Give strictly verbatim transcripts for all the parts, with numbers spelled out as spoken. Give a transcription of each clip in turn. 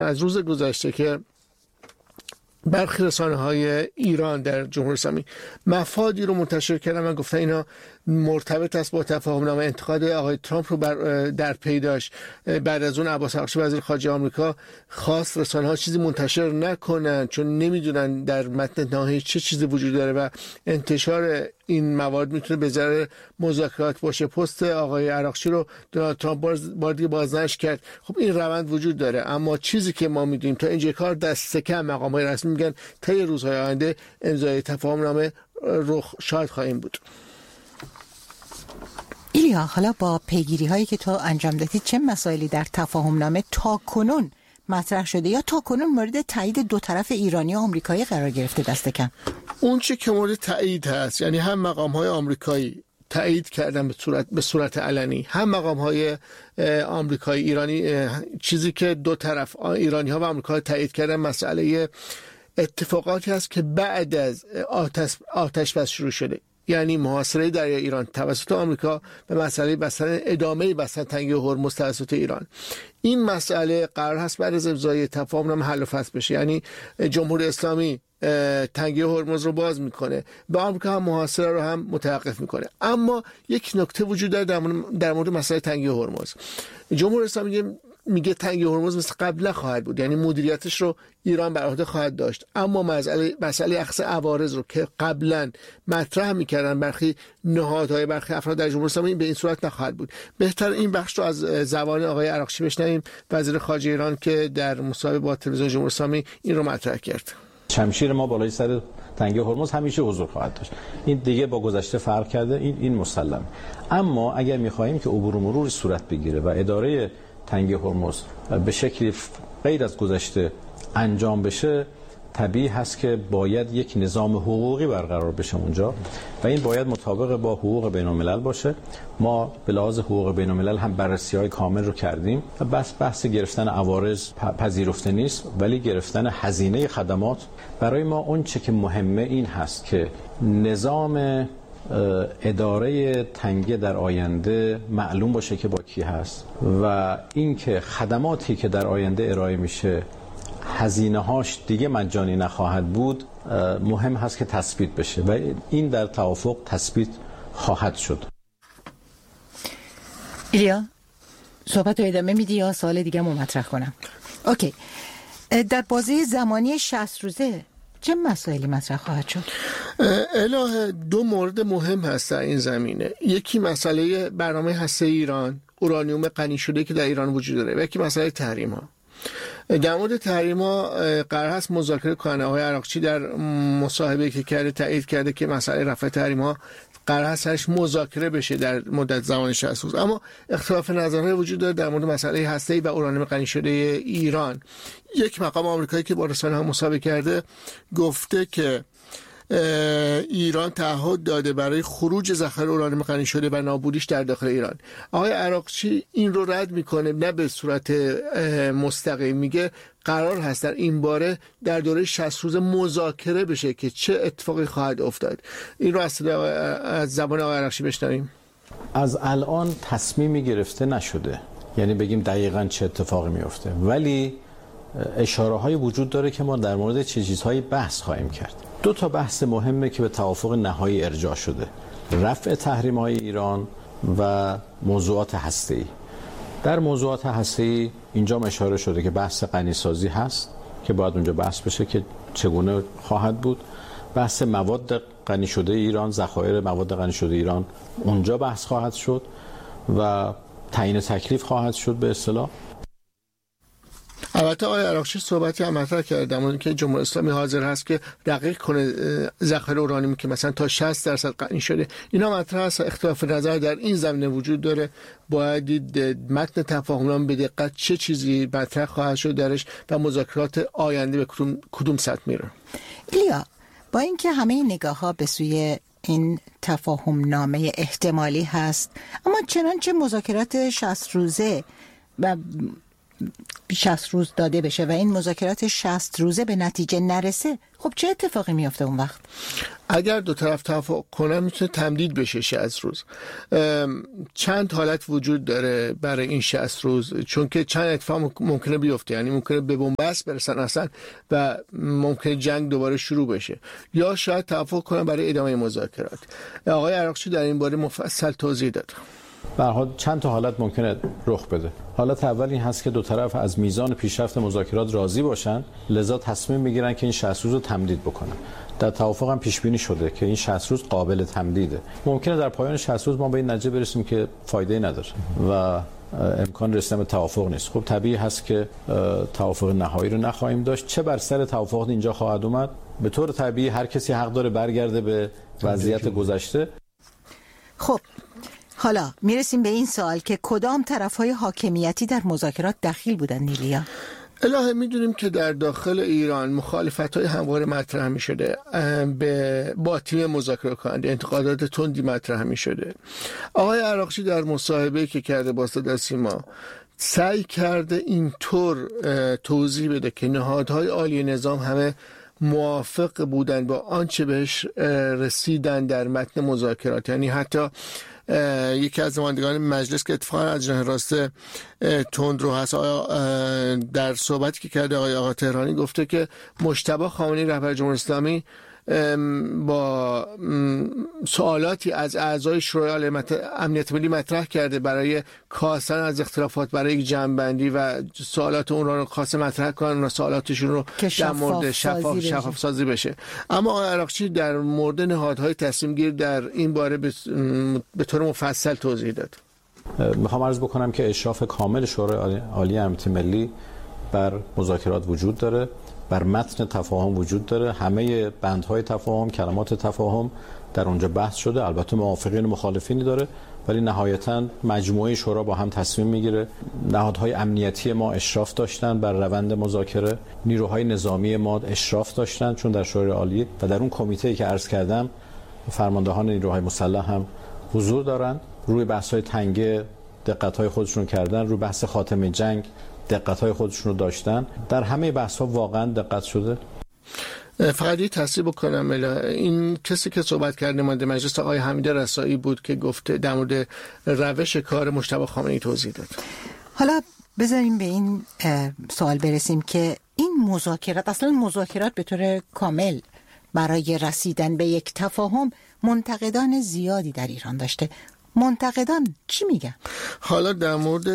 از روز گذشته که برخی رسانه‌های ایران در جمهوری اسلامی مفادی رو منتشر کردن و گفتن اینا مرتبط است با تفاهم‌نامه. انتقاد آقای ترامپ رو بر در پی داشت. بعد از اون عباس عراقچی وزیر خارجه آمریکا خواست رسانه‌ها چیزی منتشر نکنن چون نمیدونن در متن نهایی چه چیزی وجود داره و انتشار این موارد میتونه به ضرر مذاکرات باشه. پست آقای عراقچی رو دونالد ترامپ بار دیگه بازنشر کرد. خب این روند وجود داره، اما چیزی که ما میدونیم تا اینجا کار دست کم مقام‌های رسمی میگن طی روزهای آینده امضای تفاهم‌نامه رخ شاهد خواهیم بود. ایلیا، حالا با پیگیری هایی که تو انجام دادی چه مسائلی در تفاهم‌نامه تا کنون مطرح شده یا تا کنون مورد تایید دو طرف ایرانی و آمریکایی قرار گرفته دست کم؟ اون چه که مورد تایید هست، یعنی هم مقام‌های آمریکایی تایید کردن به صورت به صورت علنی، هم مقام‌های آمریکایی ایرانی، چیزی که دو طرف ایرانی‌ها و آمریکا تایید کردن مسئله اتفاقاتی هست که بعد از آتش آتش بس شروع شده، یعنی محاصره دریای ایران توسط آمریکا به مسئله بستن ادامه بستن تنگه هرمز توسط ایران. این مسئله قرار هست بعد از امضای تفاهم‌نامه حل و فصل بشه، یعنی جمهوری اسلامی تنگه هرمز رو باز میکنه و آمریکا هم محاصره رو هم متوقف میکنه. اما یک نکته وجود داره در مورد مسئله تنگه هرمز. جمهوری اسلامی میگه تنگه هرمز مثل قبل خواهد بود، یعنی مدیریتش رو ایران بر عهده خواهد داشت، اما مسئله مسئله اخذ عوارض رو که قبلا مطرح میکردن برخی نهادهای برخی افراد در جمهوری اسلامی به این صورت نخواهد بود. بهتر این بخش رو از زبان آقای عراقچی بشنویم، وزیر خارجه ایران که در مصاحبه با تلویزیون جمهوری اسلامی این رو مطرح کرد. شمشیر ما بالای سر تنگه هرمز همیشه حضور خواهد داشت. این دیگه با گذشته فرق کرده، این این مسلم. اما اگر می‌خواهیم که عبور و مرور صورت بگیره و اداره تنگه هرمز به شکلی غیر از گذشته انجام بشه، طبیعی هست که باید یک نظام حقوقی برقرار بشه اونجا و این باید مطابق با حقوق بین الملل باشه. ما به لحاظ حقوق بین الملل هم بررسی‌های کامل رو کردیم و بس بحث گرفتن عوارض پذیرفته نیست، ولی گرفتن هزینه خدمات برای ما اون چه که مهمه این هست که نظام اداره تنگه در آینده معلوم باشه که با کی هست و اینکه خدماتی که در آینده ارائه میشه هزینه هاش دیگه مجانی نخواهد بود، مهم هست که تثبیت بشه و این در توافق تثبیت خواهد شد. ایلیا، صحبت رو ادامه میدی یا سوال دیگه مو مطرح کنم؟ اوکی. در بازه زمانی شصت روزه چه مسائلی مطرح خواهد شد؟ الهه دو مورد مهم هست در این زمینه. یکی مسئله برنامه هسته‌ای ایران، اورانیوم غنی شده که در ایران وجود داره، و یکی مسئله تحریم ها. در مورد تحریم ها قرار هست مذاکره کنه. آقای عراقچی در مصاحبه که کرده تایید کرده که مسئله رفع تحریم ها قرار هست هرش مذاکره بشه در مدت زمان شصت روز. اما اختلاف نظرهای وجود داره در مورد مسئله هسته‌ای و اورانیوم غنی شده ایران. یک مقام آمریکایی که با رسانه‌ها مصاحبه کرده گفته که ایران تعهد داده برای خروج ذخایر اورانیوم غنی شده و نابودیش در داخل ایران. آقای عراقچی این رو رد میکنه، نه به صورت مستقیم، میگه قرار هست در این باره در دوره شصت روز مذاکره بشه که چه اتفاقی خواهد افتاد. این رو از از زبان آقای عراقچی بشنویم. از الان تصمیمی گرفته نشده، یعنی بگیم دقیقاً چه اتفاقی میفته، ولی اشاره های وجود داره که ما در مورد چه چیزهایی بحث خواهیم کرد. دو تا بحث مهمه که به توافق نهایی ارجاع شده: رفع تحریم های ایران و موضوعات هسته‌ای. در موضوعات هسته‌ای اینجا اشاره شده که بحث غنیسازی هست که باید اونجا بحث بشه که چگونه خواهد بود. بحث مواد غنی شده ایران، ذخایر مواد غنی شده ایران، اونجا بحث خواهد شد و تعیین تکلیف خواهد شد به اصطلاح. البته آقای عراقچی صحبتی هم مطرح کرده اون که جمهوری اسلامی حاضر هست که دقیق کنه ذخایر اورانیومی که مثلا تا شصت درصد غنی شده. اینا مطرح است. اختلاف نظر در این زمینه وجود داره. باید دید متن تفاهمنامه به دقت چه چیزی مطرح خواهد شد درش و مذاکرات آینده به کدوم کدوم سطح میره. ایلیا، با اینکه همه نگاه‌ها به سوی این تفاهمنامه احتمالی هست، اما چنانچه مذاکرات شصت روزه و شصت روز داده بشه و این مذاکرات شصت روزه به نتیجه نرسه، خب چه اتفاقی میفته اون وقت؟ اگر دو طرف توافق کنن میتونه تمدید بشه شصت روز. چند حالت وجود داره برای این شصت روز، چون که چند اتفاق ممکنه بیفته. یعنی ممکنه به بنبست برسن اصلا و ممکنه جنگ دوباره شروع بشه، یا شاید توافق کنن برای ادامه مذاکرات. آقای عراقچی در این باره مفصل توضیح داد. به هر حال چند تا حالت ممکنه رخ بده. حالت اول این هست که دو طرف از میزان پیشرفت مذاکرات راضی باشن، لذا تصمیم میگیرن که این شصت روز رو تمدید بکنن. در توافق هم پیش بینی شده که این شصت روز قابل تمدیده. ممکنه در پایان شصت روز ما به این نتیجه برسیم که فایده نداره و امکان رسیدن به توافق نیست. خب طبیعی هست که توافق نهایی رو نخواهیم داشت. چه بر سر توافق اینجا خواهد اومد؟ به طور طبیعی هر کسی حق داره برگرده به وضعیت گذشته. خب حالا میرسیم به این سوال که کدام طرف‌های حاکمیتی در مذاکرات دخیل بودن نیلیا؟ الهه میدونیم که در داخل ایران مخالفت‌های همواره مطرح می‌شده، به با تیم مذاکره کننده انتقادات تندی مطرح می‌شده. آقای عراقچی در مصاحبه‌ای که کرده با صدا سیما سعی کرده اینطور توضیح بده که نهادهای عالی نظام همه موافق بودن با آنچه بهش رسیدن در متن مذاکرات. یعنی حتی یکی از نمایندگان مجلس که اتفاقا از جناح راست تندرو هست، در صحبتی که کرده آقای آقا تهرانی گفته که مجتبی خامنه‌ای رهبر جمهوری اسلامی با سوالاتی از اعضای شورای امنیت ملی مطرح کرده برای کاستن از اختلافات برای یک جمع‌بندی و سوالات اون رو خواسته مطرح کنن و سوالاتشون رو در مورد شفاف شفاف سازی بشه. اما آقای عراقچی در مورد نهادهای تصمیم گیر در این باره به طور مفصل توضیح داد. میخوام عرض بکنم که اشراف کامل شورای عالی امنیت ملی بر مذاکرات وجود داره، بر متن تفاهم وجود داره. همه بندهای تفاهم، کلمات تفاهم در اونجا بحث شده. البته موافقین و مخالفینی داره، ولی نهایتاً مجموعه شورا با هم تصمیم میگیره. نهادهای امنیتی ما اشراف داشتن بر روند مذاکره، نیروهای نظامی ما اشراف داشتن چون در شورای عالی و در اون کمیته‌ای که عرض کردم فرماندهان نیروهای مسلح هم حضور دارن. روی بحث‌های تنگه دقت‌های خودشون کردن، روی بحث خاتمه جنگ دقت‌های خودشون رو داشتن. در همه بحث‌ها واقعا دقت شده. فقط یه تصحیح بکنم، این کسی که صحبت کرده نماینده مجلس آقای حمید رسایی بود که گفته در مورد روش کار مجتبی خامنه‌ای توضیح داد. حالا بذاریم به این سوال برسیم که این مذاکرات، اصلا مذاکرات به طور کامل برای رسیدن به یک تفاهم منتقدان زیادی در ایران داشته. منتقدان چی میگن؟ حالا در مورد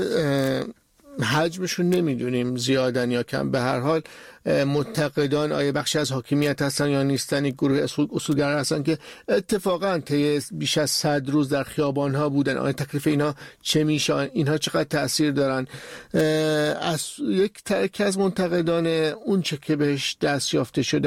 حجمشون نمیدونیم زیادن یا کم. به هر حال منتقدان آیا بخشی از حاکمیت هستن یا نیستن، یک گروه اصولگرا هستن که اتفاقا طی بیش از صد روز در خیابان‌ها بودن. آیا تکلیف اینها چه میشه؟ اینها چقدر تأثیر دارن؟ از یک ترک از منتقدان اون چه که بهش دست یافته شده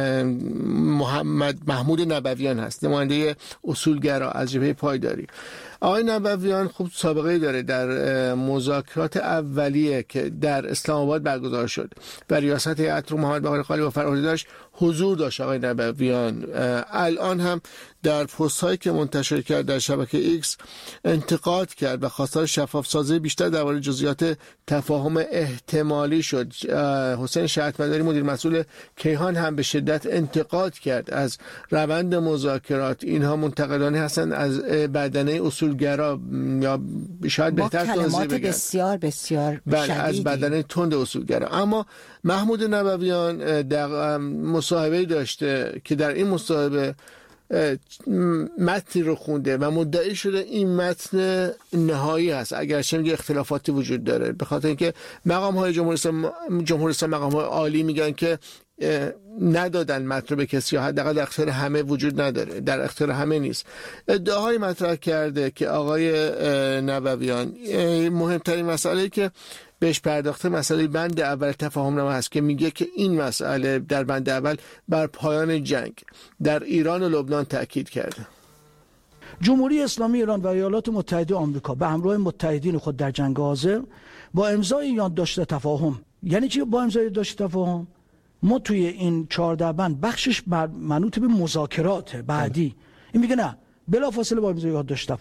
محمد محمود نبویان هست، نماینده اصولگرا از جبهه پایداری. آقای نبویان خوب سابقه داره در مذاکرات اولیه که در اسلام آباد برگزار شد و ریاست هیئت رو محمد باقر قالی با فراری داشت حضور داشت. آقای نبویان الان هم در پست هایی که منتشر کرد در شبکه ایکس انتقاد کرد و خواستار شفاف سازی بیشتر درباره جزئیات تفاهم احتمالی شد. حسین شهادتمداری مدیر مسئول کیهان هم به شدت انتقاد کرد از روند مذاکرات. اینها منتقدانی هستند از بدنه اصولگرا یا شاید بهتر توضیح بگم بسیار بسیار شدیدی از بدنه تند اصولگرا. اما محمود نبویان در مصاحبه داشته که در این مصاحبه متنی رو خونده و مدعی شده این متن نهایی هست، اگرچه میگه اختلافاتی وجود داره، به خاطر اینکه مقام های جمهوری اسلامی جمهوری اسلامی مقام های عالی میگن که ندادن متن رو به کسی، یا حداقل در اختیار همه وجود نداره، در اختیار همه نیست. ادعاهای مطرح کرده که آقای نبویان مهمترین مسئله که بهش پرداخته مسئله بند اول تفاهم نامه هست که میگه که این مسئله در بند اول بر پایان جنگ در ایران و لبنان تاکید کرده. جمهوری اسلامی ایران و ایالات متحده آمریکا به همراه متحدین خود در جنگ حاضر با امضای یادداشت تفاهم، یعنی چی با امضای یادداشت تفاهم؟ ما توی این چهارده بند بخشش منوط به مذاکرات بعدی، این میگه نه بلافاصله با امضای یادداشت تفاهم.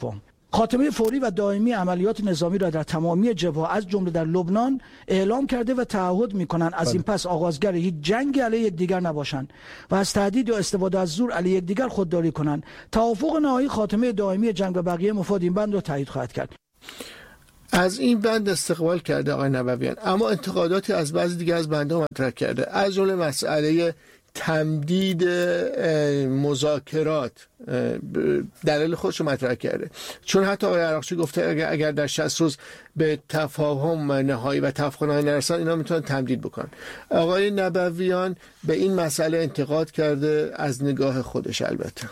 خاتمه فوری و دائمی عملیات نظامی را در تمامی جبهه‌ها از جمله در لبنان اعلام کرده و تعهد می‌کنند از این پس آغازگر هیچ جنگ علیه یکدیگر نباشند و از تهدید یا استفاده از زور علیه یکدیگر خودداری کنند. توافق نهایی خاتمه دائمی جنگ و بقیه مفاد این بند را تایید خواهد کرد. از این بند استقبال کرده آقای نبویان، اما انتقاداتی از بعضی دیگه از بندها مطرح کرده، از جمله مسئله تمدید مذاکرات دلیل خودش رو مطرح کرده، چون حتی آقای عراقچی گفته اگر, اگر در شصت روز به تفاهم نهایی و توافق نهایی نرسن اینا میتونن تمدید بکنن. آقای نبویان به این مسئله انتقاد کرده از نگاه خودش. البته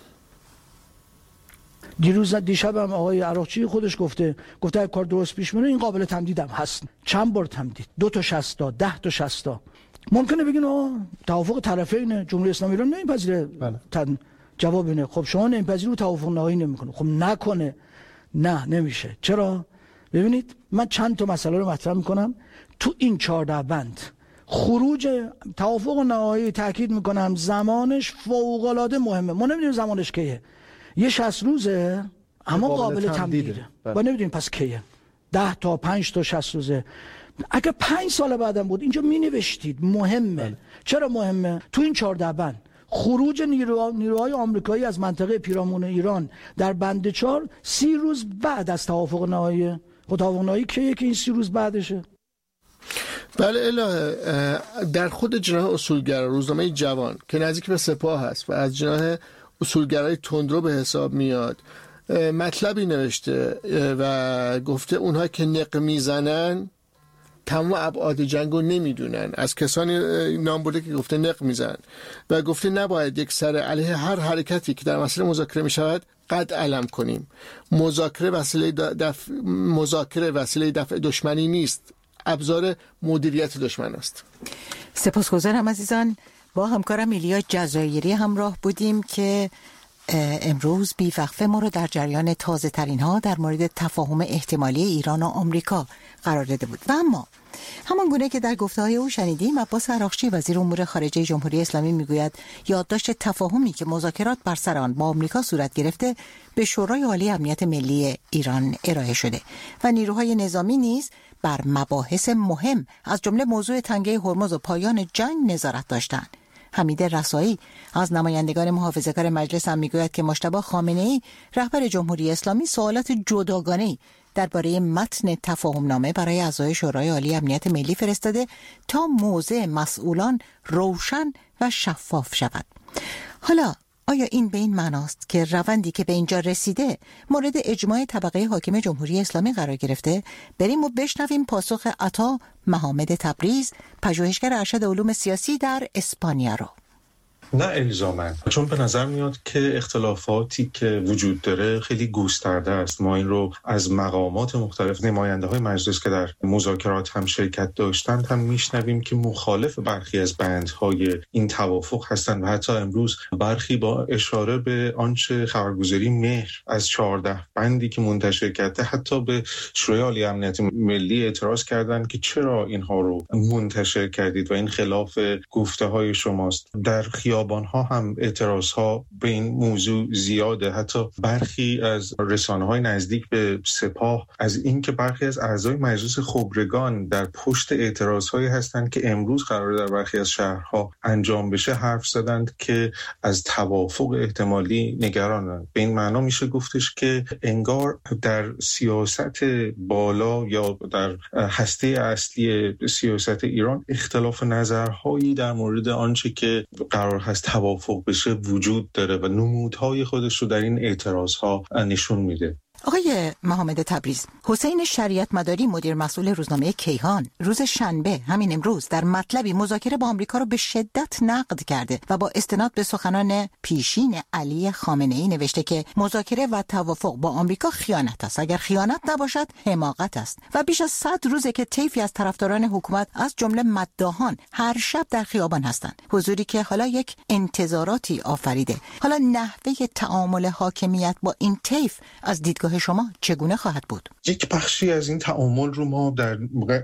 دیروز دیشب هم آقای عراقچی خودش گفته گفته اگه کار درست پیش بره این قابل تمدید هم هست. چند بار تمدید؟ دو تا شصت تا، ده تا شصت تا. ممکنه بگین آه توافق طرفین جمهوری اسلامی ایران نمیپذیره. بله. جواب اینه خب شما نمیپذیرید توافق نهایی نمیکنه. خب نکنه. نه نمیشه. چرا؟ ببینید من چند تا مسئله رو مطرح میکنم تو این چهارده بند. خروج توافق نهایی تاکید میکنم زمانش فوق العاده مهمه. ما نمیدونیم زمانش کیه. یه شصت روزه اما قابل تمدیده. با نمیدونیم پس کیه. ده تا پنج تا شصت روزه. اگه پنج سال بعدم بود اینجا می نوشتید مهمه. بله. چرا مهمه؟ تو این چهارده بند خروج نیرو... نیروهای آمریکایی از منطقه پیرامون ایران در بند چهار سی روز بعد از توافق نهایی. خب توافق نهایی کیه که این سی روز بعدشه؟ بله الهه در خود جناح اصولگرا روزنامه جوان که نزدیک به سپاه هست و از جناح اصولگرای تندرو به حساب میاد مطلبی نوشته و گفته اونها که نق میزنن تمام ابعاد جنگو نمیدونن. از کسانی نام برده که گفته نق میزنن و گفته نباید یک سر علیه هر حرکتی که در مسئله مذاکره میشود قد علم کنیم. مذاکره وسیله دفع مذاکره وسیله دفع دشمنی نیست، ابزار مدیریت دشمن است. سپاسگزارم عزیزان. با همکارم ایلیا جزایری همراه بودیم که امروز بی‌وقفه ما رو در جریان تازه ترین ها در مورد تفاهم احتمالی ایران و آمریکا قرار داده بود. و اما همان گونه که در گفته‌های او شنیدیم، عباس عراقچی وزیر امور خارجه جمهوری اسلامی میگوید یادداشت تفاهمی که مذاکرات بر سر آن با آمریکا صورت گرفته به شورای عالی امنیت ملی ایران ارائه شده و نیروهای نظامی نیز بر مباحث مهم از جمله موضوع تنگه هرمز و پایان جنگ نظارت داشتند. حمید رسایی از نمایندگان محافظه‌کار مجلس هم میگوید که مجتبی خامنه‌ای رهبر جمهوری اسلامی سوالات جداگانه‌ای درباره متن تفاهمنامه برای اعضای شورای عالی امنیت ملی فرستاده تا موضع مسئولان روشن و شفاف شود. حالا آیا این به این معناست که روندی که به اینجا رسیده مورد اجماع طبقه حاکم جمهوری اسلامی قرار گرفته؟ بریم و بشنویم پاسخ عطا محمد تبریز، پژوهشگر ارشد علوم سیاسی در اسپانیا رو. نه الزاماً، چون به نظر میاد که اختلافاتی که وجود داره خیلی گسترده است. ما این رو از مقامات مختلف، نماینده های مجلس که در مذاکرات هم شرکت داشتند هم میشنویم که مخالف برخی از بندهای این توافق هستند و حتی امروز برخی با اشاره به آنچه خبرگزاری مهر از چهارده بندی که منتشر کرده حتی به شورای عالی امنیت ملی اعتراض کردند که چرا اینها رو منتشر کردید و این خلاف گفته های شماست. در خیابان ها هم اعتراض ها به این موضوع زیاده. حتی برخی از رسانه های نزدیک به سپاه از این که برخی از اعضای مجلس خبرگان در پشت اعتراض هایی هستند که امروز قرار در برخی از شهرها انجام بشه حرف زدند که از توافق احتمالی نگرانند. به این معنا میشه گفتش که انگار در سیاست بالا یا در هسته اصلی سیاست ایران اختلاف نظرهایی در مورد آنچه که قرار هست توافق بشه وجود داره و نمودهای خودش رو در این اعتراضها نشون میده. آقای محمد تبریز، حسین شریعت مداری مدیر مسئول روزنامه کیهان روز شنبه همین امروز در مطلبی مذاکره با آمریکا رو به شدت نقد کرده و با استناد به سخنان پیشین علی خامنه‌ای نوشته که مذاکره و توافق با آمریکا خیانت است. اگر خیانت نباشد حماقت است و بیش از صد روزه که طیفی از طرفداران حکومت از جمله مداحان هر شب در خیابان هستند. حضوری که حالا یک انتظاراتی آفریده. حالا نحوه تعامل حاکمیت با این طیف از دیدگاه دیدگاه شما چگونه خواهد بود؟ یک بخشی از این تعامل رو ما در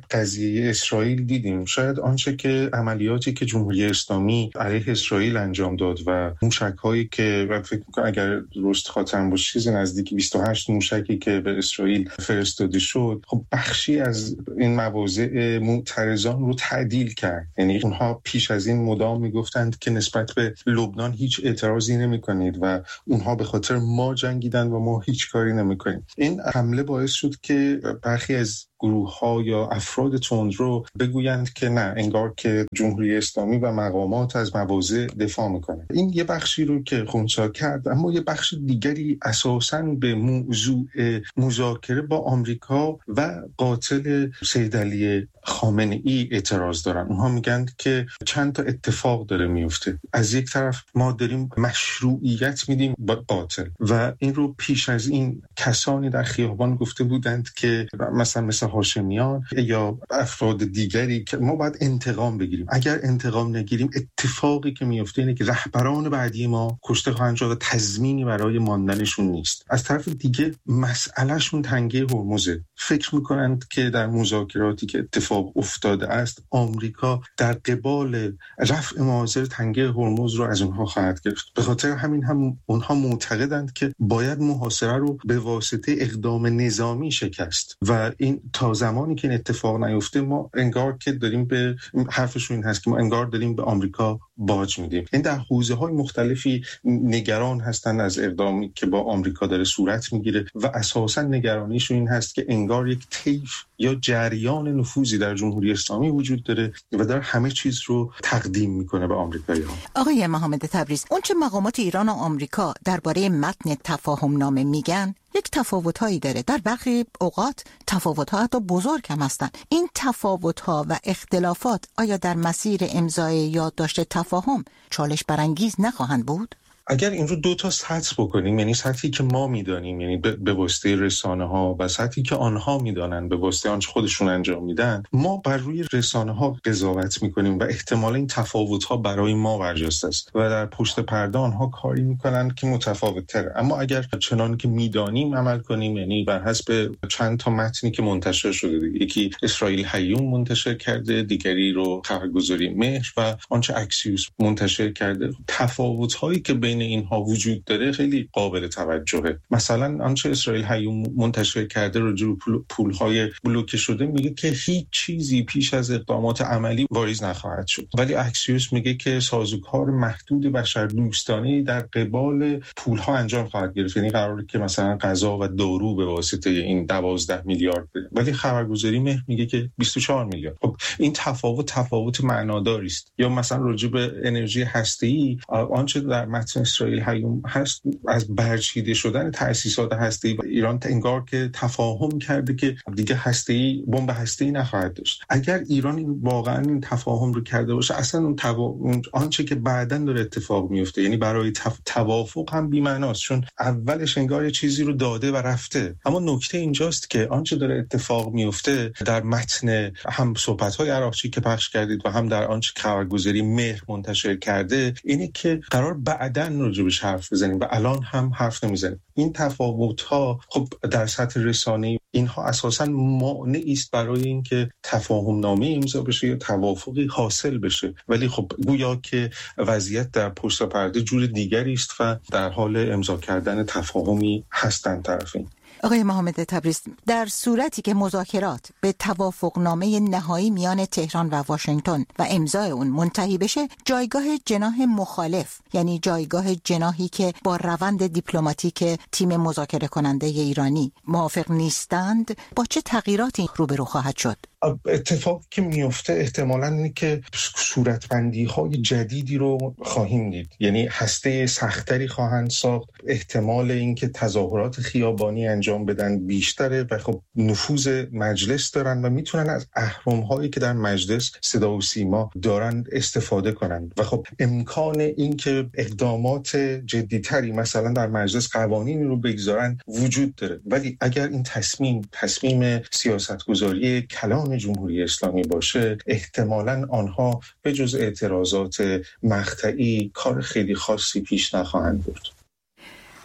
قضیه اسرائیل دیدیم. شاید آنچه که عملیاتی که جمهوری اسلامی علیه اسرائیل انجام داد و موشک‌هایی که و فکر می‌کنم اگر درست خاطرم باشه چیزی نزدیک بیست و هشت موشکی که به اسرائیل فرستاده شد، خب بخشی از این مواضع معترضان رو تعدیل کرد. یعنی اونها پیش از این مدام میگفتند که نسبت به لبنان هیچ اعتراضی نمی‌کنید و اونها به خاطر ما جنگیدن و ما هیچ کاری نمی‌کنیم. این حمله باعث شد که برخی از گروه‌ها یا افراد تندرو بگویند که نه، انگار که جمهوری اسلامی و مقامات از مواضع دفاع میکنه. این یه بخشی رو که خنثی کرد، اما یه بخش دیگری اساساً به موضوع مذاکره با آمریکا و قاتل سید علی خامنه ای اعتراض دارن. اونها میگن که چند تا اتفاق داره میفته. از یک طرف ما داریم مشروعیت میدیم با قاتل و این رو پیش از این کسانی در خیابان گفته بودند که مثلا مثل هاشمیان یا افراد دیگری که ما باید انتقام بگیریم. اگر انتقام نگیریم اتفاقی که میفته اینه که رهبران بعدی ما کشته خواهند شد و تضمینی برای ماندنشون نیست. از طرف دیگه مسئلهشون تنگه هرمزه. فکر میکنند که در مذاکراتی که اتفاق افتاده است آمریکا در قبال رفع معاضر تنگه هرمز رو از اونها خواهد گرفت. به خاطر همین هم اونها معتقدند که باید محاصره رو به واسطه اقدام نظامی شکست و این تا زمانی که این اتفاق نیفته ما انگار که داریم به حرفشون این هست که ما انگار داریم به آمریکا باج میدیم. این در حوزه‌های مختلفی نگران هستن از اقدامی که با آمریکا داره صورت میگیره و اساساً نگرانیشون این هست که انگار یک طیف یا جریان نفوذی در جمهوری اسلامی وجود داره و در همه چیز رو تقدیم میکنه به آمریکایی‌ها. آقای محمد تبریز، اون چه مقامات ایران و آمریکا درباره متن تفاهم نامه میگن یک تفاوت‌هایی داره. در برخی اوقات تفاوت‌ها حتی بزرگ هم هستند. این تفاوت‌ها و اختلافات آیا در مسیر امضای یادداشت تفاهم چالش برانگیز نخواهند بود؟ اگر این رو دو تا سطح بکنیم، یعنی سطحی که ما میدانیم، یعنی به واسطه رسانه ها و سطحی که آنها میدانن به واسطه آنچه خودشون انجام میدن، ما بر روی رسانه ها قضاوت میکنیم و احتمالا این تفاوت ها برای ما برجسته است و در پشت پرده آنها کاری میکنن که متفاوت تره. اما اگر چنان که میدانیم عمل کنیم، یعنی بر حسب چند تا متنی که منتشر شده، یکی اسرائیل هیوم منتشر کرده، دیگری رو خبرگزاری مهر و آنچه اکسیوس منتشر کرده، تفاوت هایی که بین اینها وجود داره خیلی قابل توجهه. مثلا آنچه اسرائیل هیوم منتشر کرده راجع به پول پول‌های بلوکه شده میگه که هیچ چیزی پیش از اقدامات عملی واریز نخواهد شد، ولی اکسیوس میگه که سازوکار محدود بشردوستانه در قبال پول‌ها انجام خواهد گرفت. یعنی قراره که مثلا غذا و دارو به واسطه این دوازده میلیارد بده، ولی خبرگزاری مهر میگه که بیست و چهار میلیارد. خب این تفاوت تفاوت معناداری است. یا مثلا راجع به انرژی هسته‌ای آنچه در متن اسرائیل هیوم هست از برچیده شدن تأسیسات هسته‌ای و ایران انگار که تفاهم کرده که دیگه هسته‌ای بمب هسته‌ای نخواهد داشت. اگر ایران این واقعا این تفاهم رو کرده باشه، اصلا اون, توا... اون آنچه که بعداً داره اتفاق میفته، یعنی برای تف... توافق هم بی‌معناست، چون اولش انگار یه چیزی رو داده و رفته. اما نکته اینجاست که آنچه داره اتفاق میفته در متن هم صحبت‌های عراقچی که پخش کردید و هم در آنچه خبرگزاری مهر منتشر کرده اینه که قرار بعداً راجبش حرف بزنیم و الان هم حرف نمیزنیم. این تفاوت‌ها خب در سطح رسانه‌ای اینها اساساً مانعی است برای اینکه تفاهم نامه امضا بشه یا توافقی حاصل بشه، ولی خب گویا که وضعیت در پشت پرده جور دیگری است و در حال امضا کردن تفاهمی هستند طرفین. آقای محمد تبریز، در صورتی که مذاکرات به توافقنامه نهایی میان تهران و واشنگتن و امضای اون منتهی بشه، جایگاه جناح مخالف، یعنی جایگاه جناحی که با روند دیپلماتیک تیم مذاکره کننده ایرانی موافق نیستند، با چه تغییراتی روبرو خواهد شد؟ اتفاقی که میفته احتمالاً اینه که صورتبندی‌های جدیدی رو خواهیم دید، یعنی هسته سختری خواهند ساخت، احتمال اینکه تظاهرات خیابانی انجام بدن بیشتره و خب نفوذ مجلس دارن و میتونن از اهرم‌هایی که در مجلس صدا و سیما دارن استفاده کنن و خب امکان اینکه اقدامات جدی‌تری مثلا در مجلس قوانینی رو بگذارن وجود داره. ولی اگر این تصمیم تصمیم سیاستگذاری کلان جمهوری اسلامی باشه، احتمالاً آنها به جز اعتراضات مقطعی کار خیلی خاصی پیش نخواهند برد.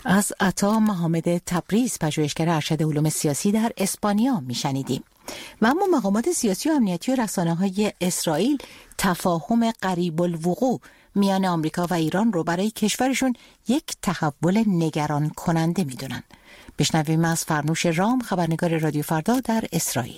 از عطا محمد تبریز، پژوهشگر ارشد علوم سیاسی در اسپانیا میشنیدیم. و اما مقامات سیاسی و امنیتی و رسانه‌های اسرائیل تفاهم قریب الوقوع میان آمریکا و ایران رو برای کشورشون یک تحول نگران کننده میدونن. بشنویم از فرنوش رام، خبرنگار رادیو فردا در اسرائیل.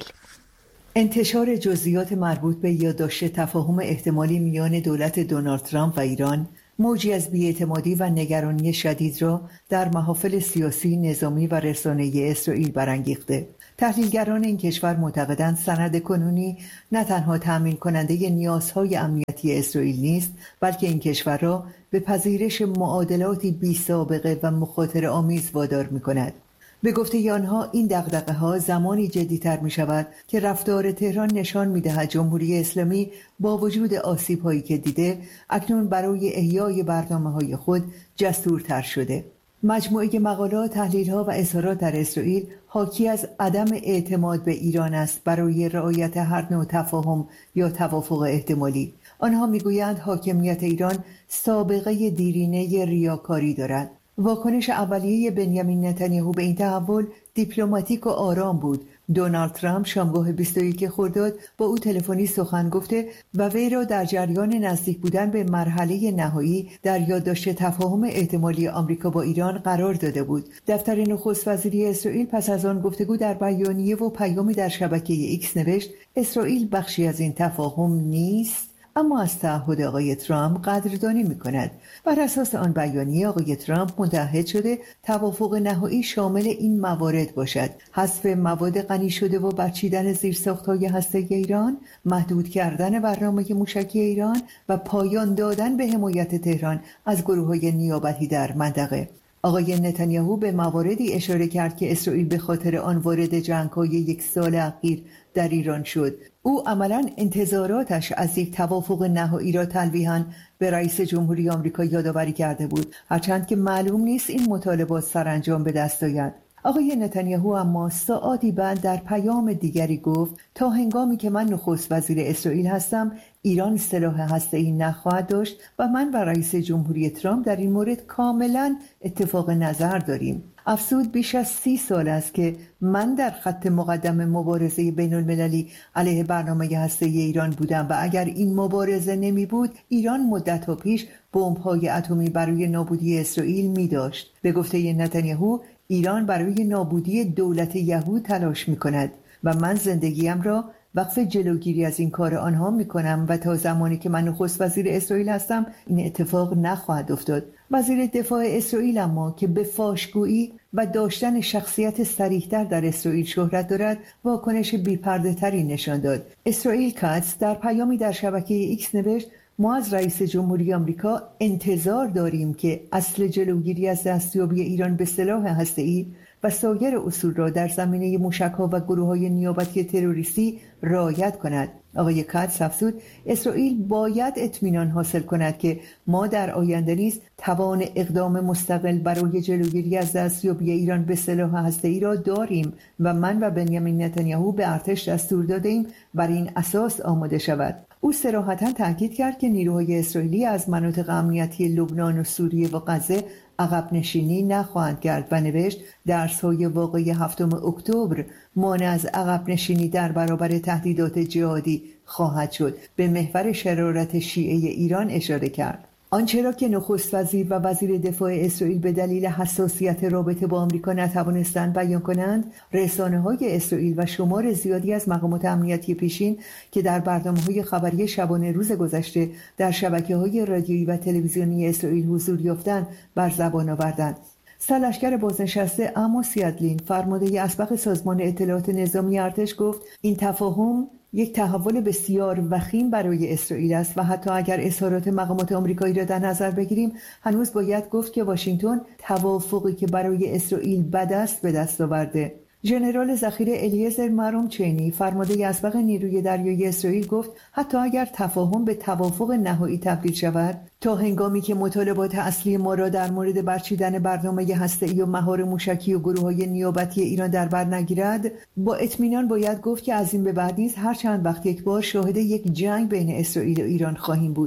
انتشار جزئیات مربوط به یادداشت تفاهم احتمالی میان دولت دونالد ترامپ و ایران موجی از بی‌اعتمادی و نگرانی شدید را در محافل سیاسی، نظامی و رسانه‌ای اسرائیل برانگیخته. تحلیلگران این کشور معتقدند سند کنونی نه تنها تأمین کننده نیازهای امنیتی اسرائیل نیست، بلکه این کشور را به پذیرش معادلاتی بی سابقه و مخاطره آمیز وادار می‌کند. به گفته آنها این دغدغه‌ها زمانی جدی‌تر می‌شود که رفتار تهران نشان می‌دهد جمهوری اسلامی با وجود آسیب‌هایی که دیده اکنون برای احیای برنامه‌های خود جسورتر شده. مجموعه مقالات، تحلیل‌ها و اظهارات در اسرائیل حاکی از عدم اعتماد به ایران است برای رعایت هر نوع تفاهم یا توافق احتمالی. آنها می‌گویند حاکمیت ایران سابقه دیرینه ریاکاری دارد. واکنش اولیه بنیامین نتانیاهو به این تحول دیپلماتیک و آرام بود. دونالد ترامپ شامگاه بیست و یک خرداد با او تلفنی سخن گفته و وی را در جریان نزدیک بودن به مرحله نهایی در یادداشت تفاهم احتمالی آمریکا با ایران قرار داده بود. دفتر نخست وزیری اسرائیل پس از آن گفتگو در بیانیه و پیامی در شبکه ایکس نوشت اسرائیل بخشی از این تفاهم نیست، اما از تعهد آقای ترامپ قدردانی می‌کند. بر اساس آن بیانیه آقای ترامپ متعهد شده توافق نهایی شامل این موارد باشد: حذف مواد غنی شده و بچیدن زیرساخت‌های هسته‌ای ایران، محدود کردن برنامه موشکی ایران و پایان دادن به حمایت تهران از گروه‌های نیابتی در منطقه. آقای نتانیاهو به مواردی اشاره کرد که اسرائیل به خاطر آن وارد جنگ‌های یک سال اخیر در ایران شد. او عملاً انتظاراتش از یک توافق نهایی را تلویحاً به رئیس جمهوری آمریکا یادآوری کرده بود، هرچند که معلوم نیست این مطالبات سرانجام به دست آید. آقای نتانیاهو اما ساعاتی بعد در پیام دیگری گفت تا هنگامی که من نخست وزیر اسرائیل هستم ایران سلاح هسته‌ای نخواهد داشت و من و رئیس جمهوری ترامپ در این مورد کاملا اتفاق نظر داریم. افزود بیش از سی سال است که من در خط مقدم مبارزه بین المللی علیه برنامه هسته‌ای ایران بودم و اگر این مبارزه نمی بود ایران مدت‌ها پیش بمب‌های اتمی برای نابودی اسرائیل می داشت. به گفته نتانیاهو ایران برای نابودی دولت یهود تلاش می کند و من زندگیم را وقف جلوگیری از این کار آنها می کنم و تا زمانی که من نخست وزیر اسرائیل هستم این اتفاق نخواهد افتاد. وزیر دفاع اسرائیل اما که به فاشگویی و داشتن شخصیت صریح‌تر در اسرائیل شهرت دارد واکنش بی‌پرده تری نشان داد. اسرائیل کاتس در پیامی در شبکه ایکس نوشت ما از رئیس جمهوری آمریکا انتظار داریم که اصل جلوگیری از دستیابی ایران به سلاح هسته‌ای و سایر اصول را در زمینه موشک‌ها و گروه‌های نیابتی تروریستی رعایت کند. آقای کاتس افزود اسرائیل باید اطمینان حاصل کند که ما در آینده نیز توان اقدام مستقل برای جلوگیری از دستیابی ایران به سلاح هسته‌ای را داریم و من و بنیامین نتانیاهو به ارتش دستور دادیم بر این اساس آماده شود. او صراحتاً تاکید کرد که نیروهای اسرائیلی از مناطق امنیتی لبنان و سوریه و غزه عقب نشینی نخواهند کرد و نوشت درس‌های واقعی هفتم اکتبر مانع از عقب نشینی در برابر تهدیدات جهادی خواهد شد. به محور شرارت شیعه ایران اشاره کرد. آنچه را که نخست وزیر و وزیر دفاع اسرائیل به دلیل حساسیت رابطه با آمریکا نتوانستند بیان کنند، رسانه‌های اسرائیل و شمار زیادی از مقامات امنیتی پیشین که در برنامه‌های خبری شبانه روز گذشته در شبکه‌های رادیویی و تلویزیونی اسرائیل حضور یافتند بر زبان آوردند. سرلشکر بازنشسته عموس یدلین، فرمانده اسبق سازمان اطلاعات نظامی ارتش گفت این تفاهم یک تحول بسیار وخیم برای اسرائیل است و حتی اگر اظهارات مقامات آمریکایی را در نظر بگیریم هنوز باید گفت که واشنگتن توافقی که برای اسرائیل بد است به دست آورده. ژنرال ذخیره الیزر مروم چینی، فرمانده اسبق نیروی دریایی اسرائیل گفت حتی اگر تفاهم به توافق نهایی تبدیل شود تا هنگامی که مطالبات اصلی ما را در مورد برچیدن برنامه هسته‌ای و مهار موشکی و گروه‌های نیابتی ایران در بر نگیرد با اطمینان باید گفت که از این به بعد نیز هر چند وقت یک بار شاهد یک جنگ بین اسرائیل و ایران خواهیم بود.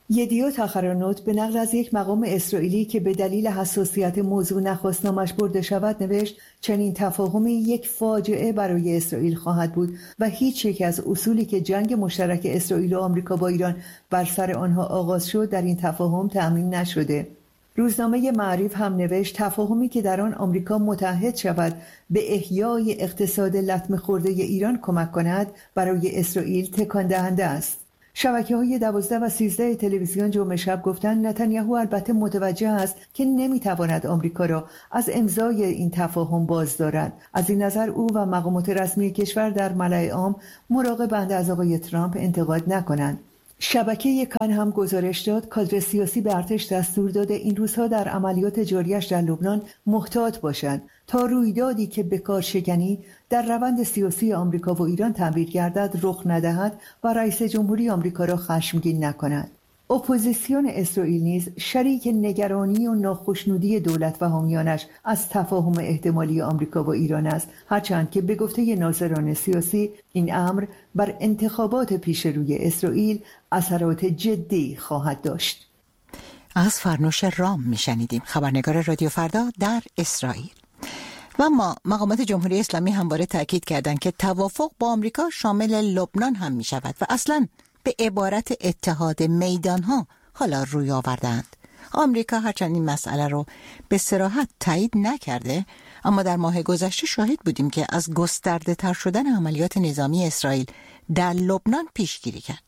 یدیوت تاخرانوت به نقل از یک مقام اسرائیلی که به دلیل حساسیت موضوع نخواست نامش برده شود نوشت چنین تفاهمی یک فاجعه برای اسرائیل خواهد بود و هیچ یک از اصولی که جنگ مشترک اسرائیل و آمریکا با ایران بر سر آنها آغاز شد در این تفاهم تأمین نشده. روزنامه معریف هم نوشت تفاهمی که در آن آمریکا متحد شود به احیای اقتصاد لطمه خورده ایران کمک کند برای اسرائیل تکان دهنده است. شبکه‌های دوازده و سیزده تلویزیون جمعه شب گفتند نتانیاهو البته متوجه است که نمیتواند آمریکا را از امضای این تفاهم باز دارد. از این نظر او و مقامات رسمی کشور در ملأ عام مراقبند از آقای ترامپ انتقاد نکنند. شبکه کان هم گزارش داد کادر سیاسی به ارتش دستور داده این روزها در عملیات جاریش در لبنان محتاط باشند تا رویدادی که به کارشکنی در روند سیاسی آمریکا و ایران تعبیر گردد رخ ندهد و رئیس جمهوری آمریکا را خشمگین نکند. اپوزیسیون اسرائیل نیز شریک نگرانی و ناخشنودی دولت و حامیانش از تفاهم احتمالی آمریکا و ایران است، هرچند که به گفته ناظران سیاسی این امر بر انتخابات پیش روی اسرائیل اثرات جدی خواهد داشت. از فرنوش رام میشنیدیم، خبرنگار رادیو فردا در اسرائیل. و اما مقامات جمهوری اسلامی همواره تاکید کردند که توافق با آمریکا شامل لبنان هم می شود و اصلاً به عبارت اتحاد میدانها حالا روی آوردند. آمریکا هرچند این مسئله رو به صراحت تایید نکرده، اما در ماه گذشته شاهد بودیم که از گسترده تر شدن عملیات نظامی اسرائیل در لبنان پیشگیری کرد.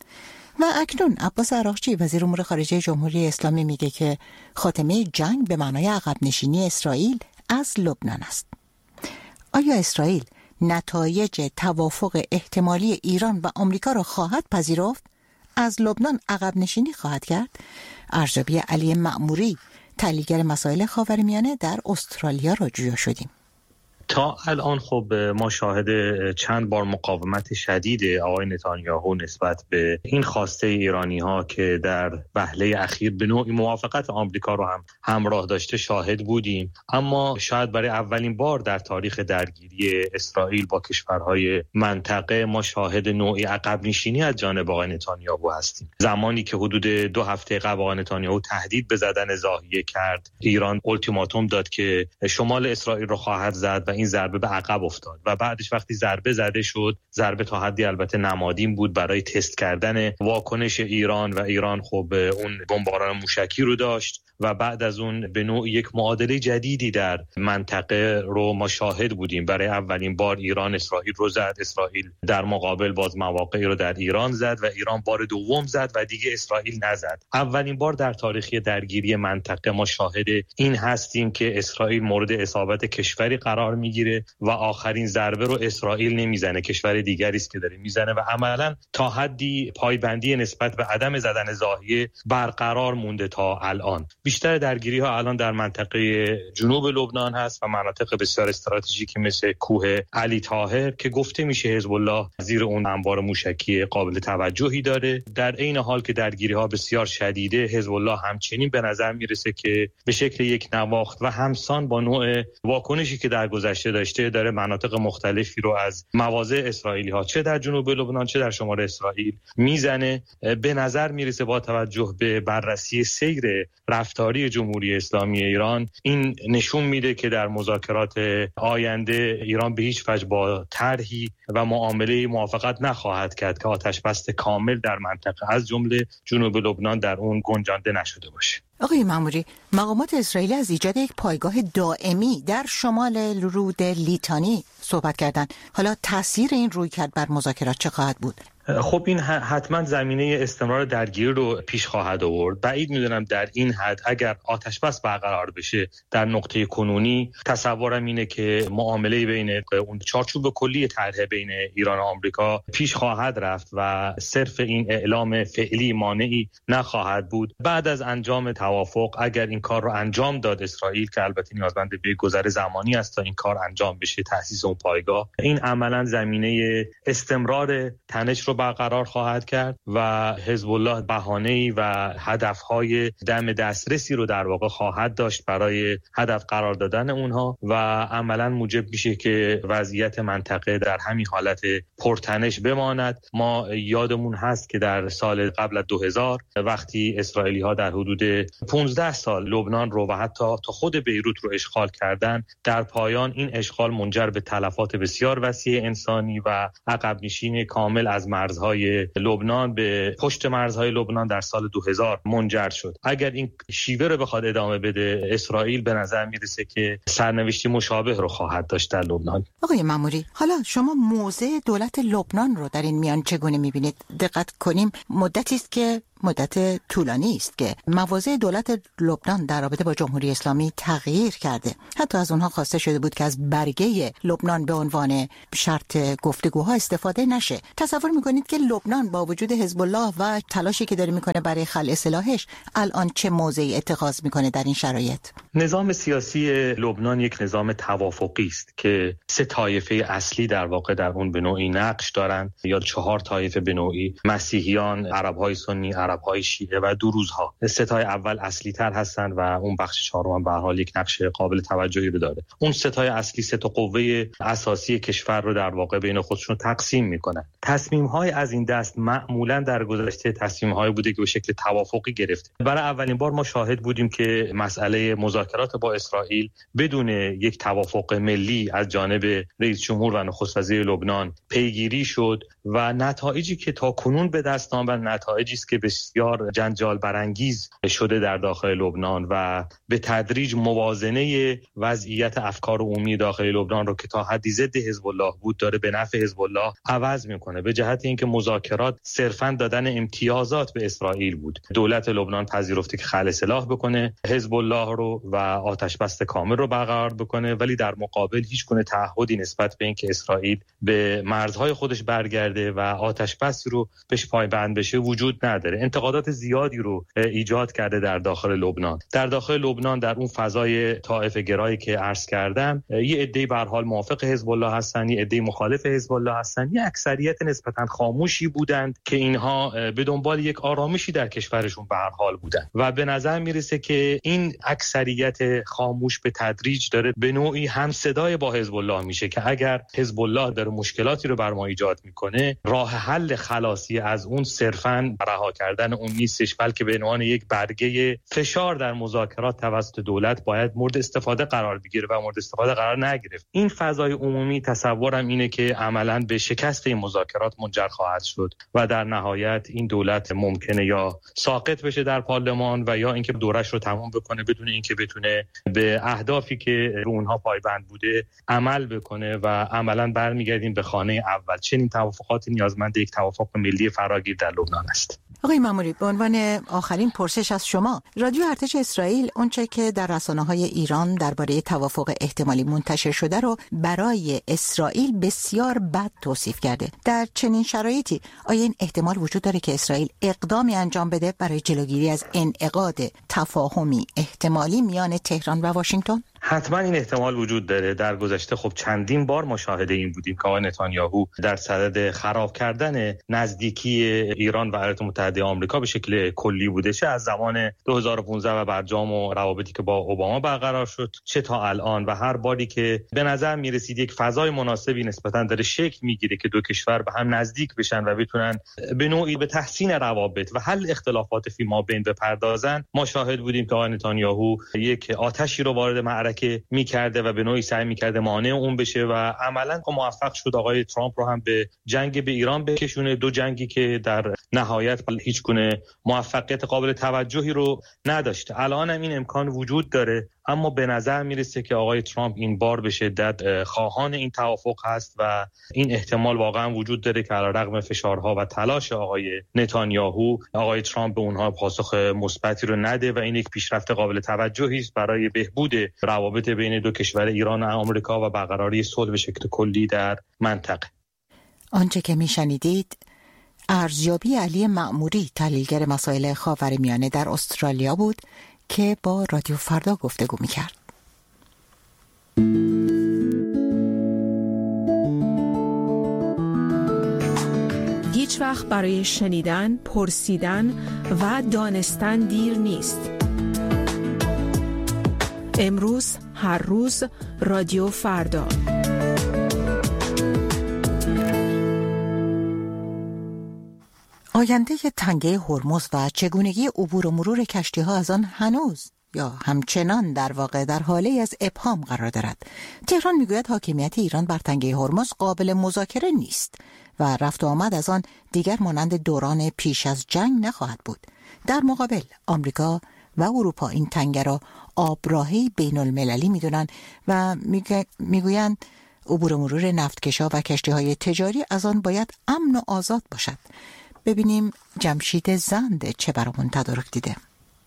و اکنون عباس عراقچی وزیر امور خارجه جمهوری اسلامی میگه که خاتمه جنگ به معنای عقب نشینی اسرائیل از لبنان است. آیا اسرائیل نتایج توافق احتمالی ایران و آمریکا را خواهد پذیرفت؟ از لبنان عقب نشینی خواهد کرد؟ ارزیابی علی مأموری، تحلیلگر مسائل خاورمیانه در استرالیا را جویا شدیم. تا الان خب ما شاهد چند بار مقاومت شدید آقای نتانیاهو نسبت به این خواسته ایرانی ها که در وهله اخیر به نوعی موافقت آمریکا رو هم همراه داشته شاهد بودیم، اما شاید برای اولین بار در تاریخ درگیری اسرائیل با کشورهای منطقه ما شاهد نوعی عقب نشینی از جانب آقای نتانیاهو هستیم. زمانی که حدود دو هفته قبل آقای نتانیاهو تهدید به زدن ضاحیه کرد، ایران التیماتوم داد که شمال اسرائیل رو خواهد زد و این ضربه به عقب افتاد و بعدش وقتی ضربه زده شد، ضربه تا حدی البته نمادین بود برای تست کردن واکنش ایران و ایران خب اون بمباران موشکی رو داشت و بعد از اون به نوع یک معادله جدیدی در منطقه رو ما شاهد بودیم. برای اولین بار ایران اسرائیل رو زد، اسرائیل در مقابل باز مواقعی رو در ایران زد و ایران بار دوم زد و دیگه اسرائیل نزد. اولین بار در تاریخ درگیری منطقه ما شاهد این هستیم که اسرائیل مورد اصابت کشوری قرار میگیره و آخرین ضربه رو اسرائیل نمیزنه، کشور دیگری است که داره میزنه و عملاً تا حدی پایبندی نسبت به عدم زدن ضاحیه برقرار مونده تا الان. بیشتر درگیری ها الان در منطقه جنوب لبنان هست و مناطق بسیار استراتژیکی مثل کوه علی طاهر که گفته میشه حزب الله زیر اون انبار موشکی قابل توجهی داره. در عین حال که درگیری ها بسیار شدیده، حزب الله همچنین به نظر میرسه که به شکل یک نواخت و همسان با نوع واکنشی که در گذشته داشته داره مناطق مختلفی رو از مواضع اسرائیلی ها چه در جنوب لبنان چه در شمال اسرائیل میزنه. به نظر میرسه با توجه به بررسی سیر رفتاری جمهوری اسلامی ایران این نشون میده که در مذاکرات آینده ایران به هیچ وجه با طرحی و معامله موافقت نخواهد کرد که آتش بس کامل در منطقه از جمله جنوب لبنان در اون گنجانده نشده باشه. آقای مأموری، مقامات اسرائیلی از ایجاد یک پایگاه دائمی در شمال رود لیتانی صحبت کردند. حالا تاثیر این رویکرد بر مذاکرات چه خواهد بود؟ خب این حتما زمینه استمرار درگیری رو پیش خواهد آورد. بعید میدونم در این حد اگر آتش بس برقرار بشه در نقطه کنونی، تصورم اینه که معامله بین اون چارچوب کلی طرح بین ایران و آمریکا پیش خواهد رفت و صرف این اعلام فعلی مانعی نخواهد بود. بعد از انجام توافق اگر این کار رو انجام داد اسرائیل، که البته نیازمند به گذر زمانی است تا این کار انجام بشه، تأسیس اون پایگاه، این عملا زمینه استمرار تنش رو رو برقرار خواهد کرد و حزب الله بهانه‌ای و هدف‌های دم دسترسی رو در واقع خواهد داشت برای هدف قرار دادن اونها و عملاً موجب میشه که وضعیت منطقه در همین حالت پرتنش بماند. ما یادمون هست که در سال قبل از دو هزار وقتی اسرائیلی‌ها در حدود پانزده سال لبنان رو و حتی تا خود بیروت رو اشغال کردن، در پایان این اشغال منجر به تلفات بسیار وسیع انسانی و عقب نشینی کامل از مرزهای لبنان به پشت مرزهای لبنان در سال دو هزار منجر شد. اگر این شیوه رو بخواد ادامه بده، اسرائیل به نظر میرسه که سرنوشتی مشابه رو خواهد داشت در لبنان. آقای ماموری، حالا شما موضع دولت لبنان رو در این میان چگونه میبینید؟ دقت کنیم مدتی است که مدت طولانی است که مواضع دولت لبنان در رابطه با جمهوری اسلامی تغییر کرده. حتی از اونها خواسته شده بود که از برگه لبنان به عنوان شرط گفتگوها استفاده نشه. تصور میکنید که لبنان با وجود حزب الله و تلاشی که داره میکنه برای خلع سلاحش الان چه موضعی اتخاذ میکنه در این شرایط؟ نظام سیاسی لبنان یک نظام توافقی است که سه طایفه اصلی در واقع در اون به نوعی نقش دارند، یا چهار طایفه به نوعی: مسیحیان، عرب‌های سنی، عرب‌های شیعه و دروزها. ستای اول اصلی تر هستند و اون بخش چهارم به هر حال یک نقش قابل توجهی رو داره. اون ستای اصلی سه تا قوه اساسی کشور رو در واقع بین خودشون تقسیم میکنن. تصمیم‌های از این دست معمولاً در گذشته تصمیم‌های بوده که به شکل توافقی گرفته. برای اولین بار ما شاهد بودیم که مسئله مذاکرات با اسرائیل بدون یک توافق ملی از جانب رئیس جمهور و نخست وزیر لبنان پیگیری شد و نتایجی که تا کنون به دست آمد نتایجی است که بسیار جنجال برانگیز شده در داخل لبنان و به تدریج موازنه وضعیت افکار عمومی داخل لبنان رو که تا حدی ضد حزب الله بود داره به نفع حزب الله عوض میکنه، به جهت اینکه مذاکرات صرفاً دادن امتیازات به اسرائیل بود. دولت لبنان پذیرفته که خلع سلاح بکنه حزب الله رو و آتش بس کامل رو برقرار بکنه، ولی در مقابل هیچ گونه تعهدی نسبت به اینکه اسرائیل به مرزهای خودش برگرده و آتش بس رو بهش پایبند بشه وجود نداره. انتقادات زیادی رو ایجاد کرده در داخل لبنان. در داخل لبنان در اون فضای طائفه گرایی که عرض کردم، یه عده‌ای به هر حال موافق حزب الله هستن، یه عده‌ای مخالف حزب الله هستن، یه اکثریت نسبتاً خاموشی بودند که اینها به دنبال یک آرامشی در کشورشون به هر حال بودند و به نظر میرسه که این اکثریت خاموش به تدریج داره به نوعی هم صدای با حزب الله میشه که اگر حزب الله داره مشکلاتی رو بر ما ایجاد میکنه، راه حل خلاصی از اون صرفاً رها کردن اون نیستش، بلکه به عنوان یک برگه فشار در مذاکرات توسط دولت باید مورد استفاده قرار بگیره و مورد استفاده قرار نگرفت. این فضای عمومی تصورم اینه که عملاً به شکست این مذاکرات منجر خواهد شد و در نهایت این دولت ممکنه یا ساقط بشه در پارلمان و یا اینکه دورش رو تمام بکنه بدون اینکه بتونه به اهدافی که رو اونها پایبند بوده عمل بکنه و عملاً برمیگردیم به خانه اول. چنین توافقاتی نیازمند یک توافق ملی فراگیر در لبنان است. آقای ماموری، به عنوان آخرین پرسش از شما، رادیو ارتش اسرائیل اونچه که در رسانه‌های ایران درباره توافق احتمالی منتشر شده رو برای اسرائیل بسیار بد توصیف کرده. در چنین شرایطی آیا این احتمال وجود داره که اسرائیل اقدامی انجام بده برای جلوگیری از انعقاد تفاهمی احتمالی میان تهران و واشنگتن؟ حتما این احتمال وجود داره. در گذشته خب چندین بار ما شاهد این بودیم که آقای نتانیاهو در صدد خراب کردن نزدیکی ایران و ایالات متحده آمریکا به شکل کلی بوده، چه از زمان دو هزار و پانزده و برجام و روابطی که با اوباما برقرار شد، چه تا الان، و هر باری که به نظر میرسید یک فضای مناسبی نسبتاً داره شکل میگیره که دو کشور به هم نزدیک بشن و بتونن به نوعی به تحسین روابط و حل اختلافات فی ما بین بپردازن، ما شاهد بودیم که آقای نتانیاهو یک آتشی رو وارد معرکه که می‌کرده و به نوعی سعی می‌کرده مانع اون بشه و عملاً موفق شد آقای ترامپ رو هم به جنگ به ایران بکشونه، دو جنگی که در نهایت هیچ گونه موفقیت قابل توجهی رو نداشته. الان هم این امکان وجود داره، اما به نظر میرسه که آقای ترامپ این بار به شدت خواهان این توافق هست و این احتمال واقعا وجود داره که علیرغم فشارها و تلاش آقای نتانیاهو، آقای ترامپ به اونها پاسخ مثبتی رو نده و این یک پیشرفت قابل توجهی است برای بهبود روابط بین دو کشور ایران و آمریکا و برقراری صلح به شکل کلی در منطقه. آنچه که میشنیدید ارزیابی علی مأموری، تحلیلگر مسائل خاورمیانه در استرالیا بود که با رادیو فردا گفتگو می‌کرد. هیچ وقت برای شنیدن، پرسیدن و دانستن دیر نیست. امروز، هر روز، رادیو فردا. آینده تنگه هرمز و چگونگی عبور و مرور کشتی‌ها از آن هنوز یا همچنان در واقع در حاله از ابهام قرار دارد. تهران میگوید حاکمیت ایران بر تنگه هرمز قابل مذاکره نیست و رفت و آمد از آن دیگر مانند دوران پیش از جنگ نخواهد بود. در مقابل آمریکا و اروپا این تنگه را آبراهی بین المللی میدونن و میگویند عبور و مرور نفتکشا و کشتی‌های تجاری از آن باید امن و آزاد باشد. ببینیم جمشید زند چه برامون تدارک دیده.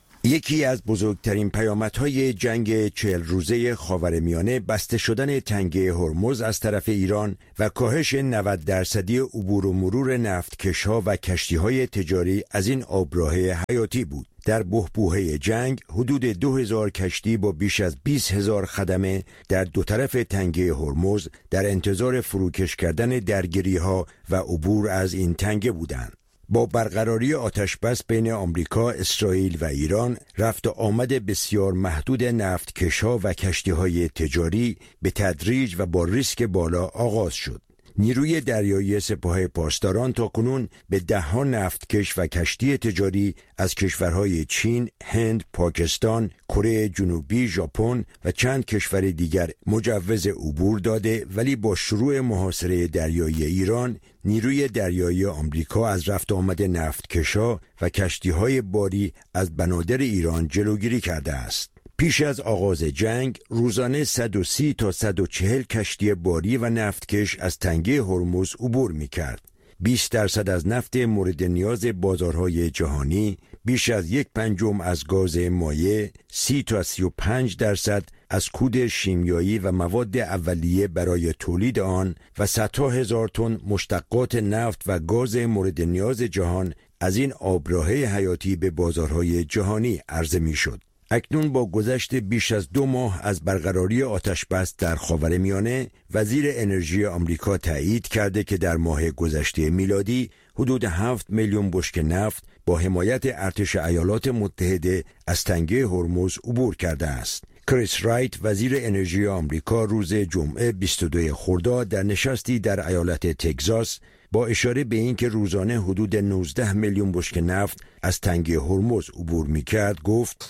یکی از بزرگترین پیامدهای جنگ چهل روزه خاورمیانه بسته شدن تنگه هرمز از طرف ایران و کاهش نود درصدی عبور و مرور نفتکش‌ها و کشتی‌های تجاری از این آبراه حیاتی بود. در بحبوحه جنگ حدود دو هزار کشتی با بیش از بیست هزار خدمه در دو طرف تنگه هرمز در انتظار فروکش کردن درگیری‌ها و عبور از این تنگه بودند. با برقراری آتشبس بین آمریکا، اسرائیل و ایران، رفت و آمد بسیار محدود نفتکش‌ها و کشتی‌های تجاری به تدریج و با ریسک بالا آغاز شد. نیروی دریایی سپاه پاسداران تاکنون به ده‌ها نفتکش و کشتی تجاری از کشورهای چین، هند، پاکستان، کره جنوبی، ژاپن و چند کشور دیگر مجوز عبور داده، ولی با شروع محاصره دریایی ایران، نیروی دریایی آمریکا از رفت آمد نفتکش‌ها و کشتی‌های باری از بنادر ایران جلوگیری کرده است. پیش از آغاز جنگ روزانه صد و سی تا صد و چهل کشتی باری و نفتکش از تنگه هرمز عبور می‌کرد. بیست درصد از نفت مورد نیاز بازارهای جهانی، بیش از یک پنجم از گاز مایع، سی تا سی و پنج درصد از کود شیمیایی و مواد اولیه برای تولید آن و صدها هزار تن مشتقات نفت و گاز مورد نیاز جهان از این آبراه حیاتی به بازارهای جهانی عرضه می‌شد. اکنون با گذشت بیش از دو ماه از برقراری آتشبس در خاورمیانه، وزیر انرژی آمریکا تایید کرده که در ماه گذشته میلادی حدود هفت میلیون بشکه نفت با حمایت ارتش ایالات متحده از تنگه هرمز عبور کرده است. کریس رایت وزیر انرژی آمریکا روز جمعه بیست و دوم خرداد در نشستی در ایالت تگزاس با اشاره به اینکه روزانه حدود نوزده میلیون بشکه نفت از تنگه هرمز عبور می‌کرد گفت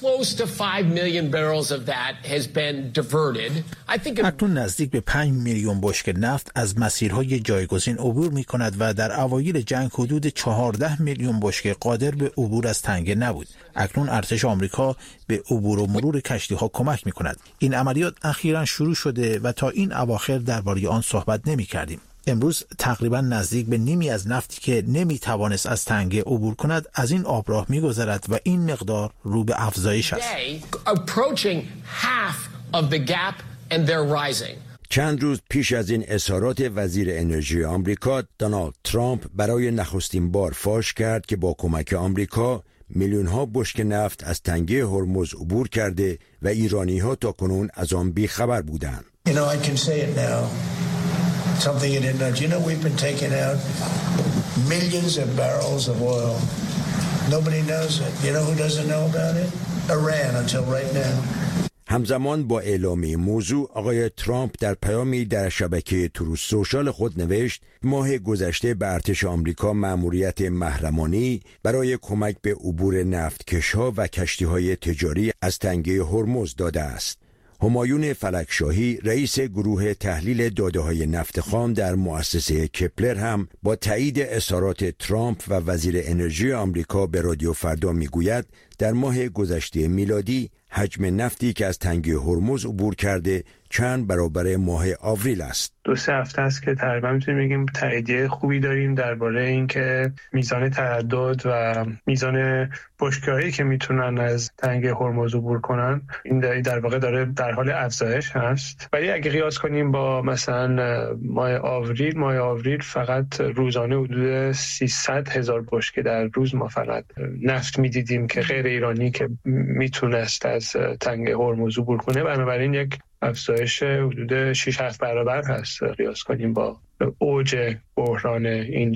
اکنون نزدیک به پنج میلیون بشکه نفت از مسیرهای جایگزین عبور می‌کند و در اوایل جنگ حدود چهارده میلیون بشکه قادر به عبور از تنگه نبود. اکنون ارتش آمریکا به عبور و مرور کشتی‌ها کمک می‌کند. این عملیات اخیراً شروع شده و تا این اواخر درباره آن صحبت نمی‌کردیم. امروز تقریبا نزدیک به نیمی از نفتی که نمیتوانست از تنگه عبور کند از این آبراه میگذرد و این مقدار رو به افزایش است. چند روز پیش از این اظهارات وزیر انرژی آمریکا، دونالد ترامپ برای نخستین بار فاش کرد که با کمک آمریکا میلیون ها بشکه نفت از تنگه هرمز عبور کرده و ایرانی ها تاکنون از آن بی خبر بودند. You know, I can say it now. Something you didn't know. Do you know we've been taking out millions of barrels of oil? Nobody knows it. You know who doesn't know about it? Iran until right now. همزمان با اعلام موضوع، آقای ترامپ در پیامی در شبکه تروث سوشال خود نوشت ماه گذشته به ارتش آمریکا مأموریت محرمانه‌ای برای کمک به عبور نفتکش‌ها و کشتی‌های تجاری از تنگه هرمز داده است. همایون فلکشاهی رئیس گروه تحلیل داده‌های نفت خام در مؤسسه کپلر هم با تایید اظهارات ترامپ و وزیر انرژی آمریکا به رادیو فردا میگوید در ماه گذشته میلادی حجم نفتی که از تنگه هرمز عبور کرده چند برابر ماه آوریل است. دو سه هفته است که تقریبا میتونیم بگیم تاییدیه خوبی داریم درباره اینکه میزان تردد و میزان بشکه‌هایی که میتونن از تنگه هرمز عبور کنن این در واقع داره در حال افزایش هست. ولی اگه قیاس کنیم با مثلا ماه آوریل، ماه آوریل فقط روزانه حدود سیصد هزار بشکه در روز ما فقط نفت میدیدیم که غیر ایرانی که میتونست از تنگه هرمز عبور کنه. بنابراین یک افزایش حدود شش هفت برابر هست قیاس کنیم با اوج بحران این جنگ.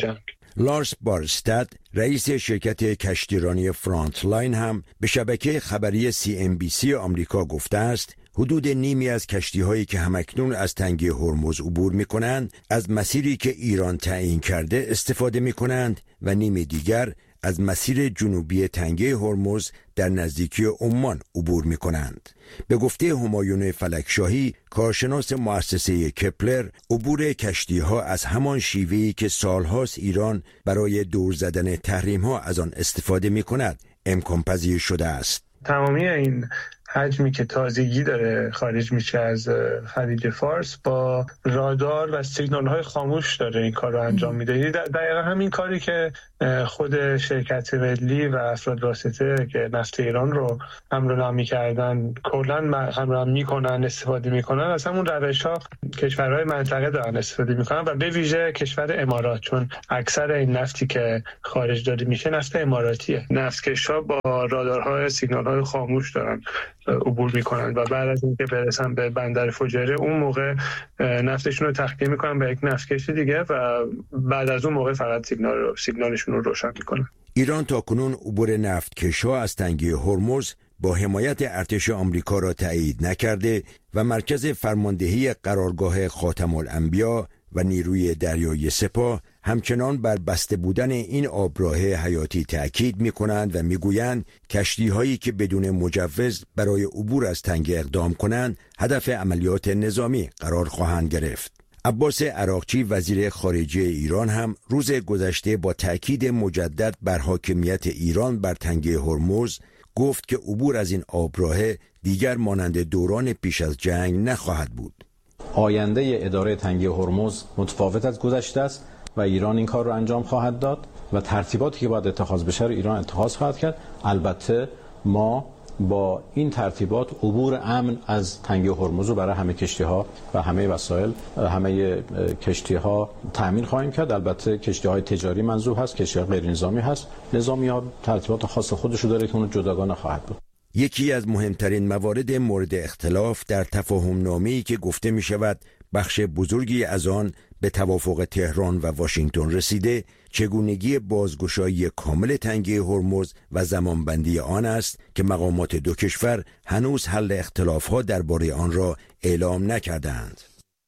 لارس بارستد رئیس شرکت کشتیرانی فرانتلاین هم به شبکه خبری سی ام بی سی آمریکا گفته است حدود نیمی از کشتی‌هایی که همکنون از تنگه هرمز عبور می‌کنند از مسیری که ایران تعیین کرده استفاده می‌کنند و نیم دیگر از مسیر جنوبی تنگه هرمز در نزدیکی عمان عبور می‌کنند. به گفته همایون فلکشاهی، کارشناس مؤسسه کپلر، عبور کشتی‌ها از همان شیوهی که سالهاست ایران برای دور زدن تحریم‌ها از آن استفاده می‌کند امکان پذیر شده است. تمامی این حجمی که تازگی داره خارج میشه از خلیج فارس با رادار و سیگنال های خاموش داره این کار رو انجام میده. دقیقا همین کاری که خود شرکت ملی و افراد واسطه که نفت ایران رو حمل و نقل کردن کلا حمل و نقل میکنن، استفاده میکنن، از همون روش ها کشورهای منطقه دارن استفاده میکنن و به ویژه کشور امارات، چون اکثر این نفتی که خارج داده میشه نفت اماراتیه. نفتکش‌ها با رادارهای سیگنال های خاموش دارن عبور میکنن و بعد از اینکه برسن به بندر فجایره اون موقع نفتشون رو تخلیه میکنن به یک نفتکش دیگه و بعد از اون موقع فقط سیگنال رو سیگنالشون رو روشن میکنن. ایران تاکنون عبور نفتکش‌ها از تنگه هرمز با حمایت ارتش آمریکا را تایید نکرده و مرکز فرماندهی قرارگاه خاتم الانبیا و نیروی دریایی سپاه همچنان بر بسته بودن این آبراه حیاتی تأکید می کنند و می گویند کشتی هایی که بدون مجوز برای عبور از تنگه اقدام کنند هدف عملیات نظامی قرار خواهند گرفت. عباس عراقچی وزیر خارجه ایران هم روز گذشته با تأکید مجدد بر حاکمیت ایران بر تنگه هرمز گفت که عبور از این آبراه دیگر مانند دوران پیش از جنگ نخواهد بود. آینده اداره تنگه هرمز متفاوت از گذشته است و ایران این کار رو انجام خواهد داد و ترتیباتی که باید اتخاذ بشه رو ایران اتخاذ خواهد کرد. البته ما با این ترتیبات عبور امن از تنگه هرمز رو برای همه کشتی‌ها و همه وسایل همه کشتی‌ها تامین خواهیم کرد. البته کشتی‌های تجاری منظور هست، کشتی‌های غیر نظامی هست. نظامی‌ها ترتیبات خاص خودش رو داره که اون جداگانه خواهد بود. یکی از مهمترین موارد مورد اختلاف در تفاهم نامه‌ای که گفته می شود بخش بزرگی از آن به توافق تهران و واشنگتن رسیده، چگونگی بازگشایی کامل تنگه هرمز و زمانبندی آن است که مقامات دو کشور هنوز حل اختلافات درباره آن را اعلام نکردند.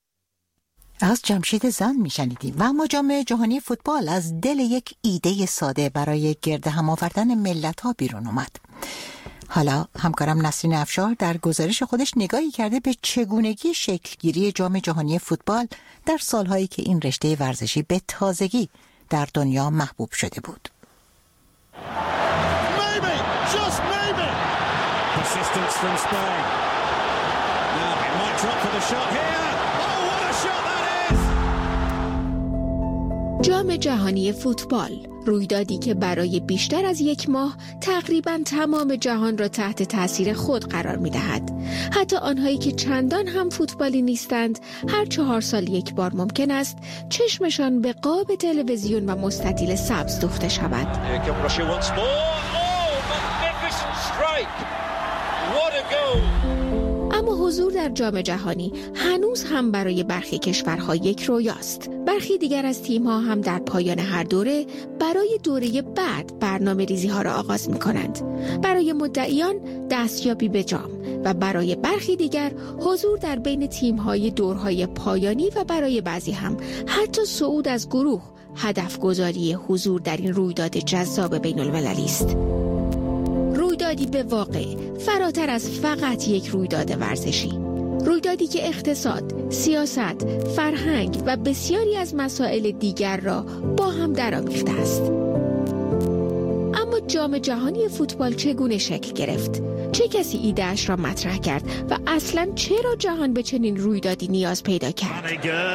از جمشید زند میشنیدیم. و اما جام جهانی فوتبال از دل یک ایده ساده برای گرد هم آوردن ملت‌ها بیرون اومد. حالا همکارم نسرین افشار در گزارش خودش نگاهی کرده به چگونگی شکلگیری جام جهانی فوتبال در سالهایی که این رشته ورزشی به تازگی در دنیا محبوب شده بود. Maybe, just maybe. Persistence from Spain. Now it might drop for the shot here. Oh, what a shot that is! جام جهانی فوتبال، رویدادی که برای بیشتر از یک ماه تقریباً تمام جهان را تحت تاثیر خود قرار می‌دهد. حتی آنهایی که چندان هم فوتبالی نیستند، هر چهار سال یک بار ممکن است چشمشان به قاب تلویزیون و مستطیل سبز دوخته شود. اما حضور در جام جهانی هنوز هم برای برخی کشورها یک رویاست. برخی دیگر از تیم‌ها هم در پایان هر دوره برای دوره بعد برنامه ریزی ها را آغاز می کنند. برای مدعیان دستیابی به جام و برای برخی دیگر حضور در بین تیم‌های دورهای پایانی و برای بعضی هم حتی صعود از گروه هدف گذاری حضور در این رویداد جذاب بین المللی است. رویدادی به واقع فراتر از فقط یک رویداد ورزشی. رویدادی که اقتصاد، سیاست، فرهنگ و بسیاری از مسائل دیگر را با هم درآمیخته است. اما جام جهانی فوتبال چگونه شکل گرفت؟ چه کسی ایده‌اش را مطرح کرد و اصلاً چرا جهان به چنین رویدادی نیاز پیدا کرد؟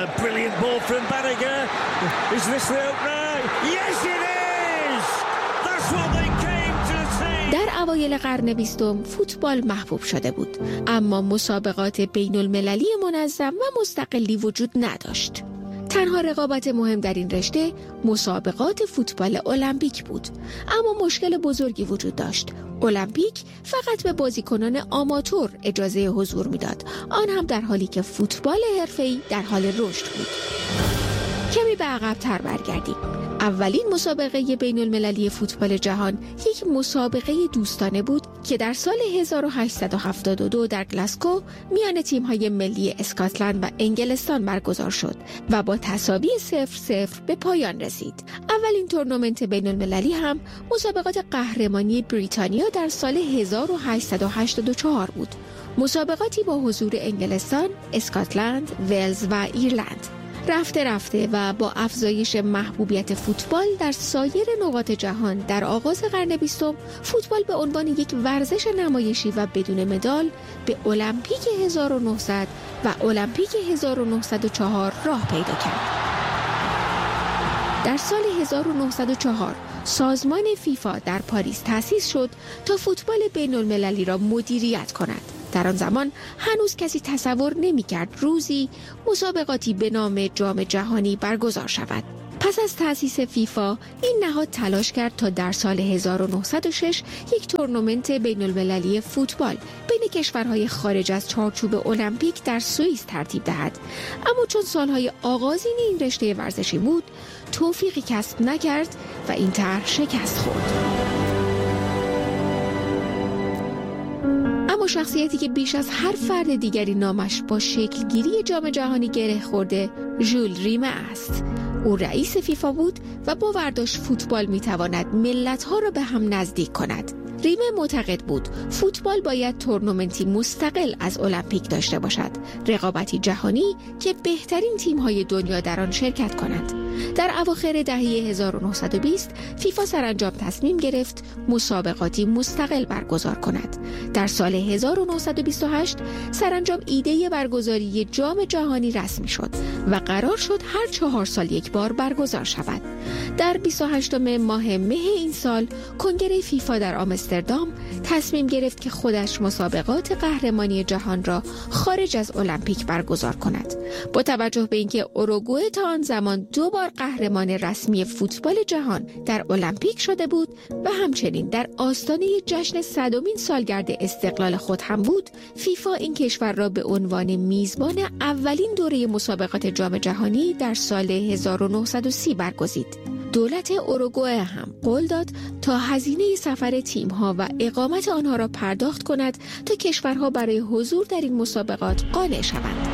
در اوایل قرن بیستم فوتبال محبوب شده بود، اما مسابقات بین المللی منظم و مستقلی وجود نداشت. تنها رقابت مهم در این رشته مسابقات فوتبال المپیک بود، اما مشکل بزرگی وجود داشت. المپیک فقط به بازیکنان آماتور اجازه حضور میداد، آن هم در حالی که فوتبال حرفه‌ای در حال رشد بود. کمی به عقب‌تر برگردیم. اولین مسابقه بین المللی فوتبال جهان یک مسابقه دوستانه بود که در سال هزار و هشتصد و هفتاد و دو در گلاسکو میان تیم‌های ملی اسکاتلند و انگلستان برگزار شد و با تساوی صفر صفر به پایان رسید. اولین تورنمنت بین المللی هم مسابقات قهرمانی بریتانیا در سال هزار و هشتصد و هشتاد و چهار بود. مسابقاتی با حضور انگلستان، اسکاتلند، ولز و ایرلند. رفته رفته و با افزایش محبوبیت فوتبال در سایر نقاط جهان در آغاز قرن بیستم، فوتبال به عنوان یک ورزش نمایشی و بدون مدال به المپیک هزار و نهصد و المپیک هزار و نهصد و چهار راه پیدا کرد. در سال هزار و نهصد و چهار سازمان فیفا در پاریس تأسیس شد تا فوتبال بین المللی را مدیریت کند. در آن زمان هنوز کسی تصور نمی‌کرد روزی مسابقاتی به نام جام جهانی برگزار شود. پس از تأسیس فیفا این نهاد تلاش کرد تا در سال هزار و نهصد و شش یک تورنمنت بین المللی فوتبال بین کشورهای خارج از چارچوب المپیک در سوئیس ترتیب دهد، اما چون سالهای آغازین این رشته ورزشی بود توفیقی کسب نکرد و این طرح شکست خورد. اما شخصیتی که بیش از هر فرد دیگری نامش با شکلگیری جام جهانی گره خورده ژول ریمه است. او رئیس فیفا بود و باور داشت فوتبال میتواند ملت‌ها را به هم نزدیک کند. ریمه معتقد بود فوتبال باید تورنمنتی مستقل از المپیک داشته باشد، رقابتی جهانی که بهترین تیم‌های دنیا در آن شرکت کنند. در اواخر دهه هزار و نهصد و بیست فیفا سرانجام تصمیم گرفت مسابقاتی مستقل برگزار کند. در سال هزار و نهصد و بیست و هشت سرانجام ایده برگزاری جام جهانی رسمی شد و قرار شد هر چهار سال یک بار برگزار شود. در بیست و هشتم ماه مه این سال کنگره فیفا در آمستردام تصمیم گرفت که خودش مسابقات قهرمانی جهان را خارج از المپیک برگزار کند. با توجه به اینکه اوروگوئه تا آن زمان دو بار قهرمان رسمی فوتبال جهان در المپیک شده بود و همچنین در آستانه جشن صدمین سالگرد استقلال خود هم بود، فیفا این کشور را به عنوان میزبان اولین دوره مسابقات جام جهانی در سال هزار و نهصد و سی برگزید. دولت اوروگوئه هم قول داد تا هزینه سفر تیم‌ها و اقامت آنها را پرداخت کند تا کشورها برای حضور در این مسابقات قانع شوند.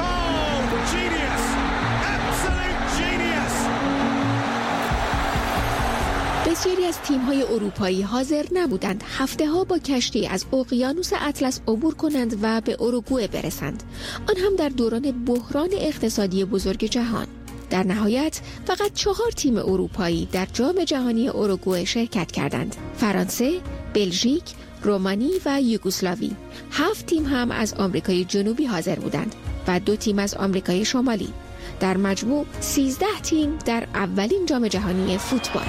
بسیاری از تیم‌های اروپایی حاضر نبودند هفته‌ها با کشتی از اقیانوس اطلس عبور کنند و به اوروگوئه برسند، آن هم در دوران بحران اقتصادی بزرگ جهان. در نهایت فقط چهار تیم اروپایی در جام جهانی اوروگوئه شرکت کردند: فرانسه، بلژیک، رومانی و یوگسلاوی. هفت تیم هم از آمریکای جنوبی حاضر بودند و دو تیم از آمریکای شمالی. در مجموع سیزده تیم در اولین جام جهانی فوتبال.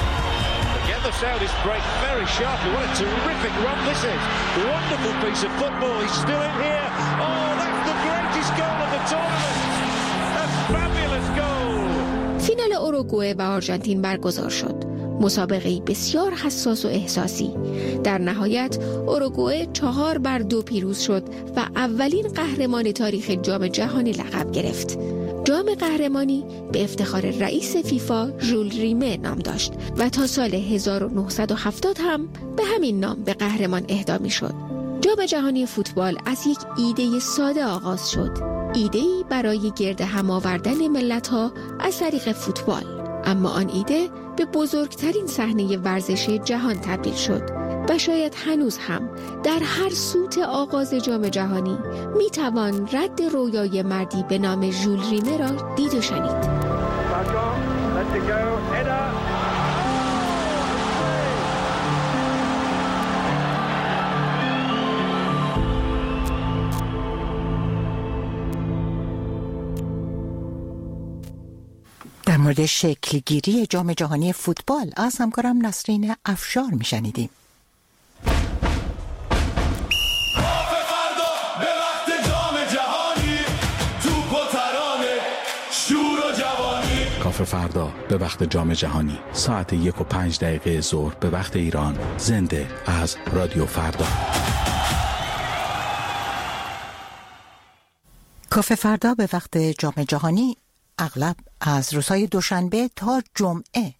فینال اوروگوئه و آرژانتین برگزار شد. مسابقه‌ای بسیار حساس و احساسی. در نهایت اوروگوئه چهار بر دو پیروز شد و اولین قهرمان تاریخ جام جهانی لقب گرفت. جام قهرمانی به افتخار رئیس فیفا ژول ریمه نام داشت و تا سال هزار و نهصد و هفتاد هم به همین نام به قهرمان اهدا می‌شد. جام جهانی فوتبال از یک ایده ساده آغاز شد. ایده‌ای برای گرد هم آوردن ملت‌ها از طریق فوتبال، اما آن ایده به بزرگترین صحنه ورزشی جهان تبدیل شد و شاید هنوز هم در هر سوت آغاز جام جهانی میتوان رد رویای مردی به نام ژول ریمه را دید و شنید. در مورد شکلگیری جام جهانی فوتبال از همکارم نسرین افشار میشنیدیم. کافه فردا به وقت جام جهانی ساعت یک و پنج دقیقه ظهر به وقت ایران، زنده از رادیو فردا. کافه فردا به وقت جام جهانی اغلب از روزهای دوشنبه تا جمعه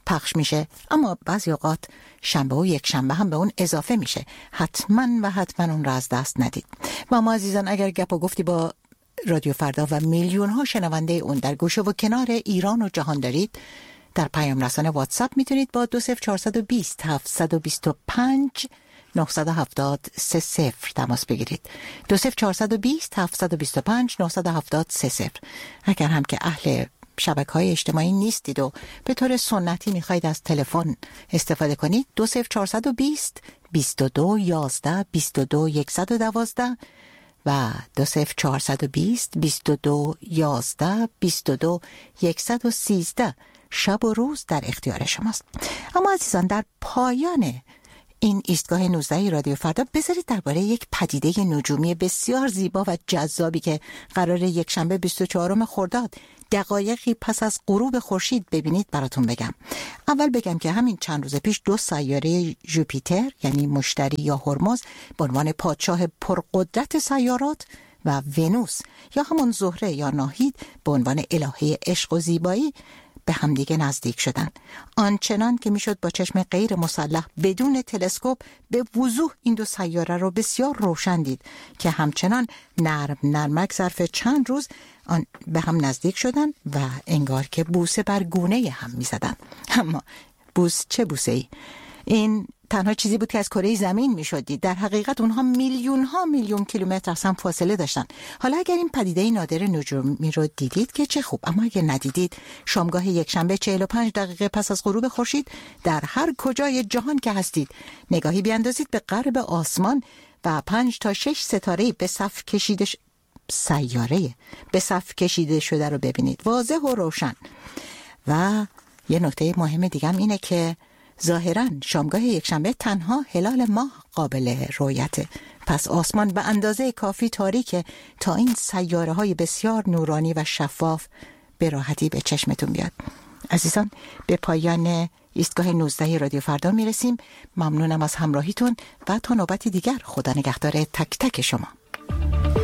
پخش میشه، اما بعضی اوقات شنبه و یک شنبه هم به اون اضافه میشه. حتما و حتما اون را از دست ندید. و ما عزیزان اگر گپ و گفتی با رادیو فردا و میلیون ها شنونده اون در گوشه و کنار ایران و جهان دارید، در پیام رسانه واتساپ میتونید با دو صفر چهارصد و بیست هفتصد و بیست و پنج نهصد و هفتاد سه صفر تماس بگیرید. دو صفر چهارصد و بیست هفتصد و بیست و پنج نهصد و هفتاد سه صفر. اگر هم که اهل شبکه‌های اجتماعی نیستید و به طور سنتی میخواید از تلفن استفاده کنید، دو صفر چهارصد و بیست بیست و دو یازده بیست و دو صد و دوازده و دو صفر چهارصد و بیست بیست و دو یازده بیست و دو صد و سیزده شب و روز در اختیار شماست. اما عزیزان، در پایان این ایستگاه نوزده رادیو فردا بذارید درباره یک پدیده نجومی بسیار زیبا و جذابی که قرار یک شنبه بیست و چهارم خرداد دقایقی پس از غروب خورشید ببینید براتون بگم. اول بگم که همین چند روز پیش دو سیاره جوپیتر یعنی مشتری یا هرمز به عنوان پادشاه پرقدرت سیارات و ونوس یا همون زهره یا ناهید به عنوان الهه عشق و زیبایی به همدیگه نزدیک شدن. آنچنان که میشد با چشم غیر مسلح بدون تلسکوپ به وضوح این دو سیاره رو بسیار روشن دید که همچنان نرم نرمک ظرف چند روز آن به هم نزدیک شدن و انگار که بوسه بر گونه هم میزدن. اما بوس چه بوسه ای؟ این تنها چیزی بود که از کره زمین میشد دید. در حقیقت اونها میلیون ها میلیون کیلومتر از هم فاصله داشتن. حالا اگر این پدیده نادر نجومی رو دیدید که چه خوب، اما اگر ندیدید، شامگاه یکشنبه چهل و پنج دقیقه پس از غروب خورشید در هر کجای جهان که هستید نگاهی بیاندازید به غرب آسمان و پنج تا شش ستاره به صف کشیده ش... سیاره به صف کشیده شده رو ببینید، واضح و روشن. و یه نکته مهم دیگه هم اینه که ظاهراً شامگاه یکشنبه تنها هلال ماه قابل رؤیته، پس آسمان به اندازه کافی تاریکه تا این سیاره های بسیار نورانی و شفاف به راحتی به چشمتون بیاد. عزیزان، به پایان ایستگاه نوزده رادیو فردا میرسیم. ممنونم از همراهیتون و تا نوبتی دیگر، خدا نگهدار تک تک شما.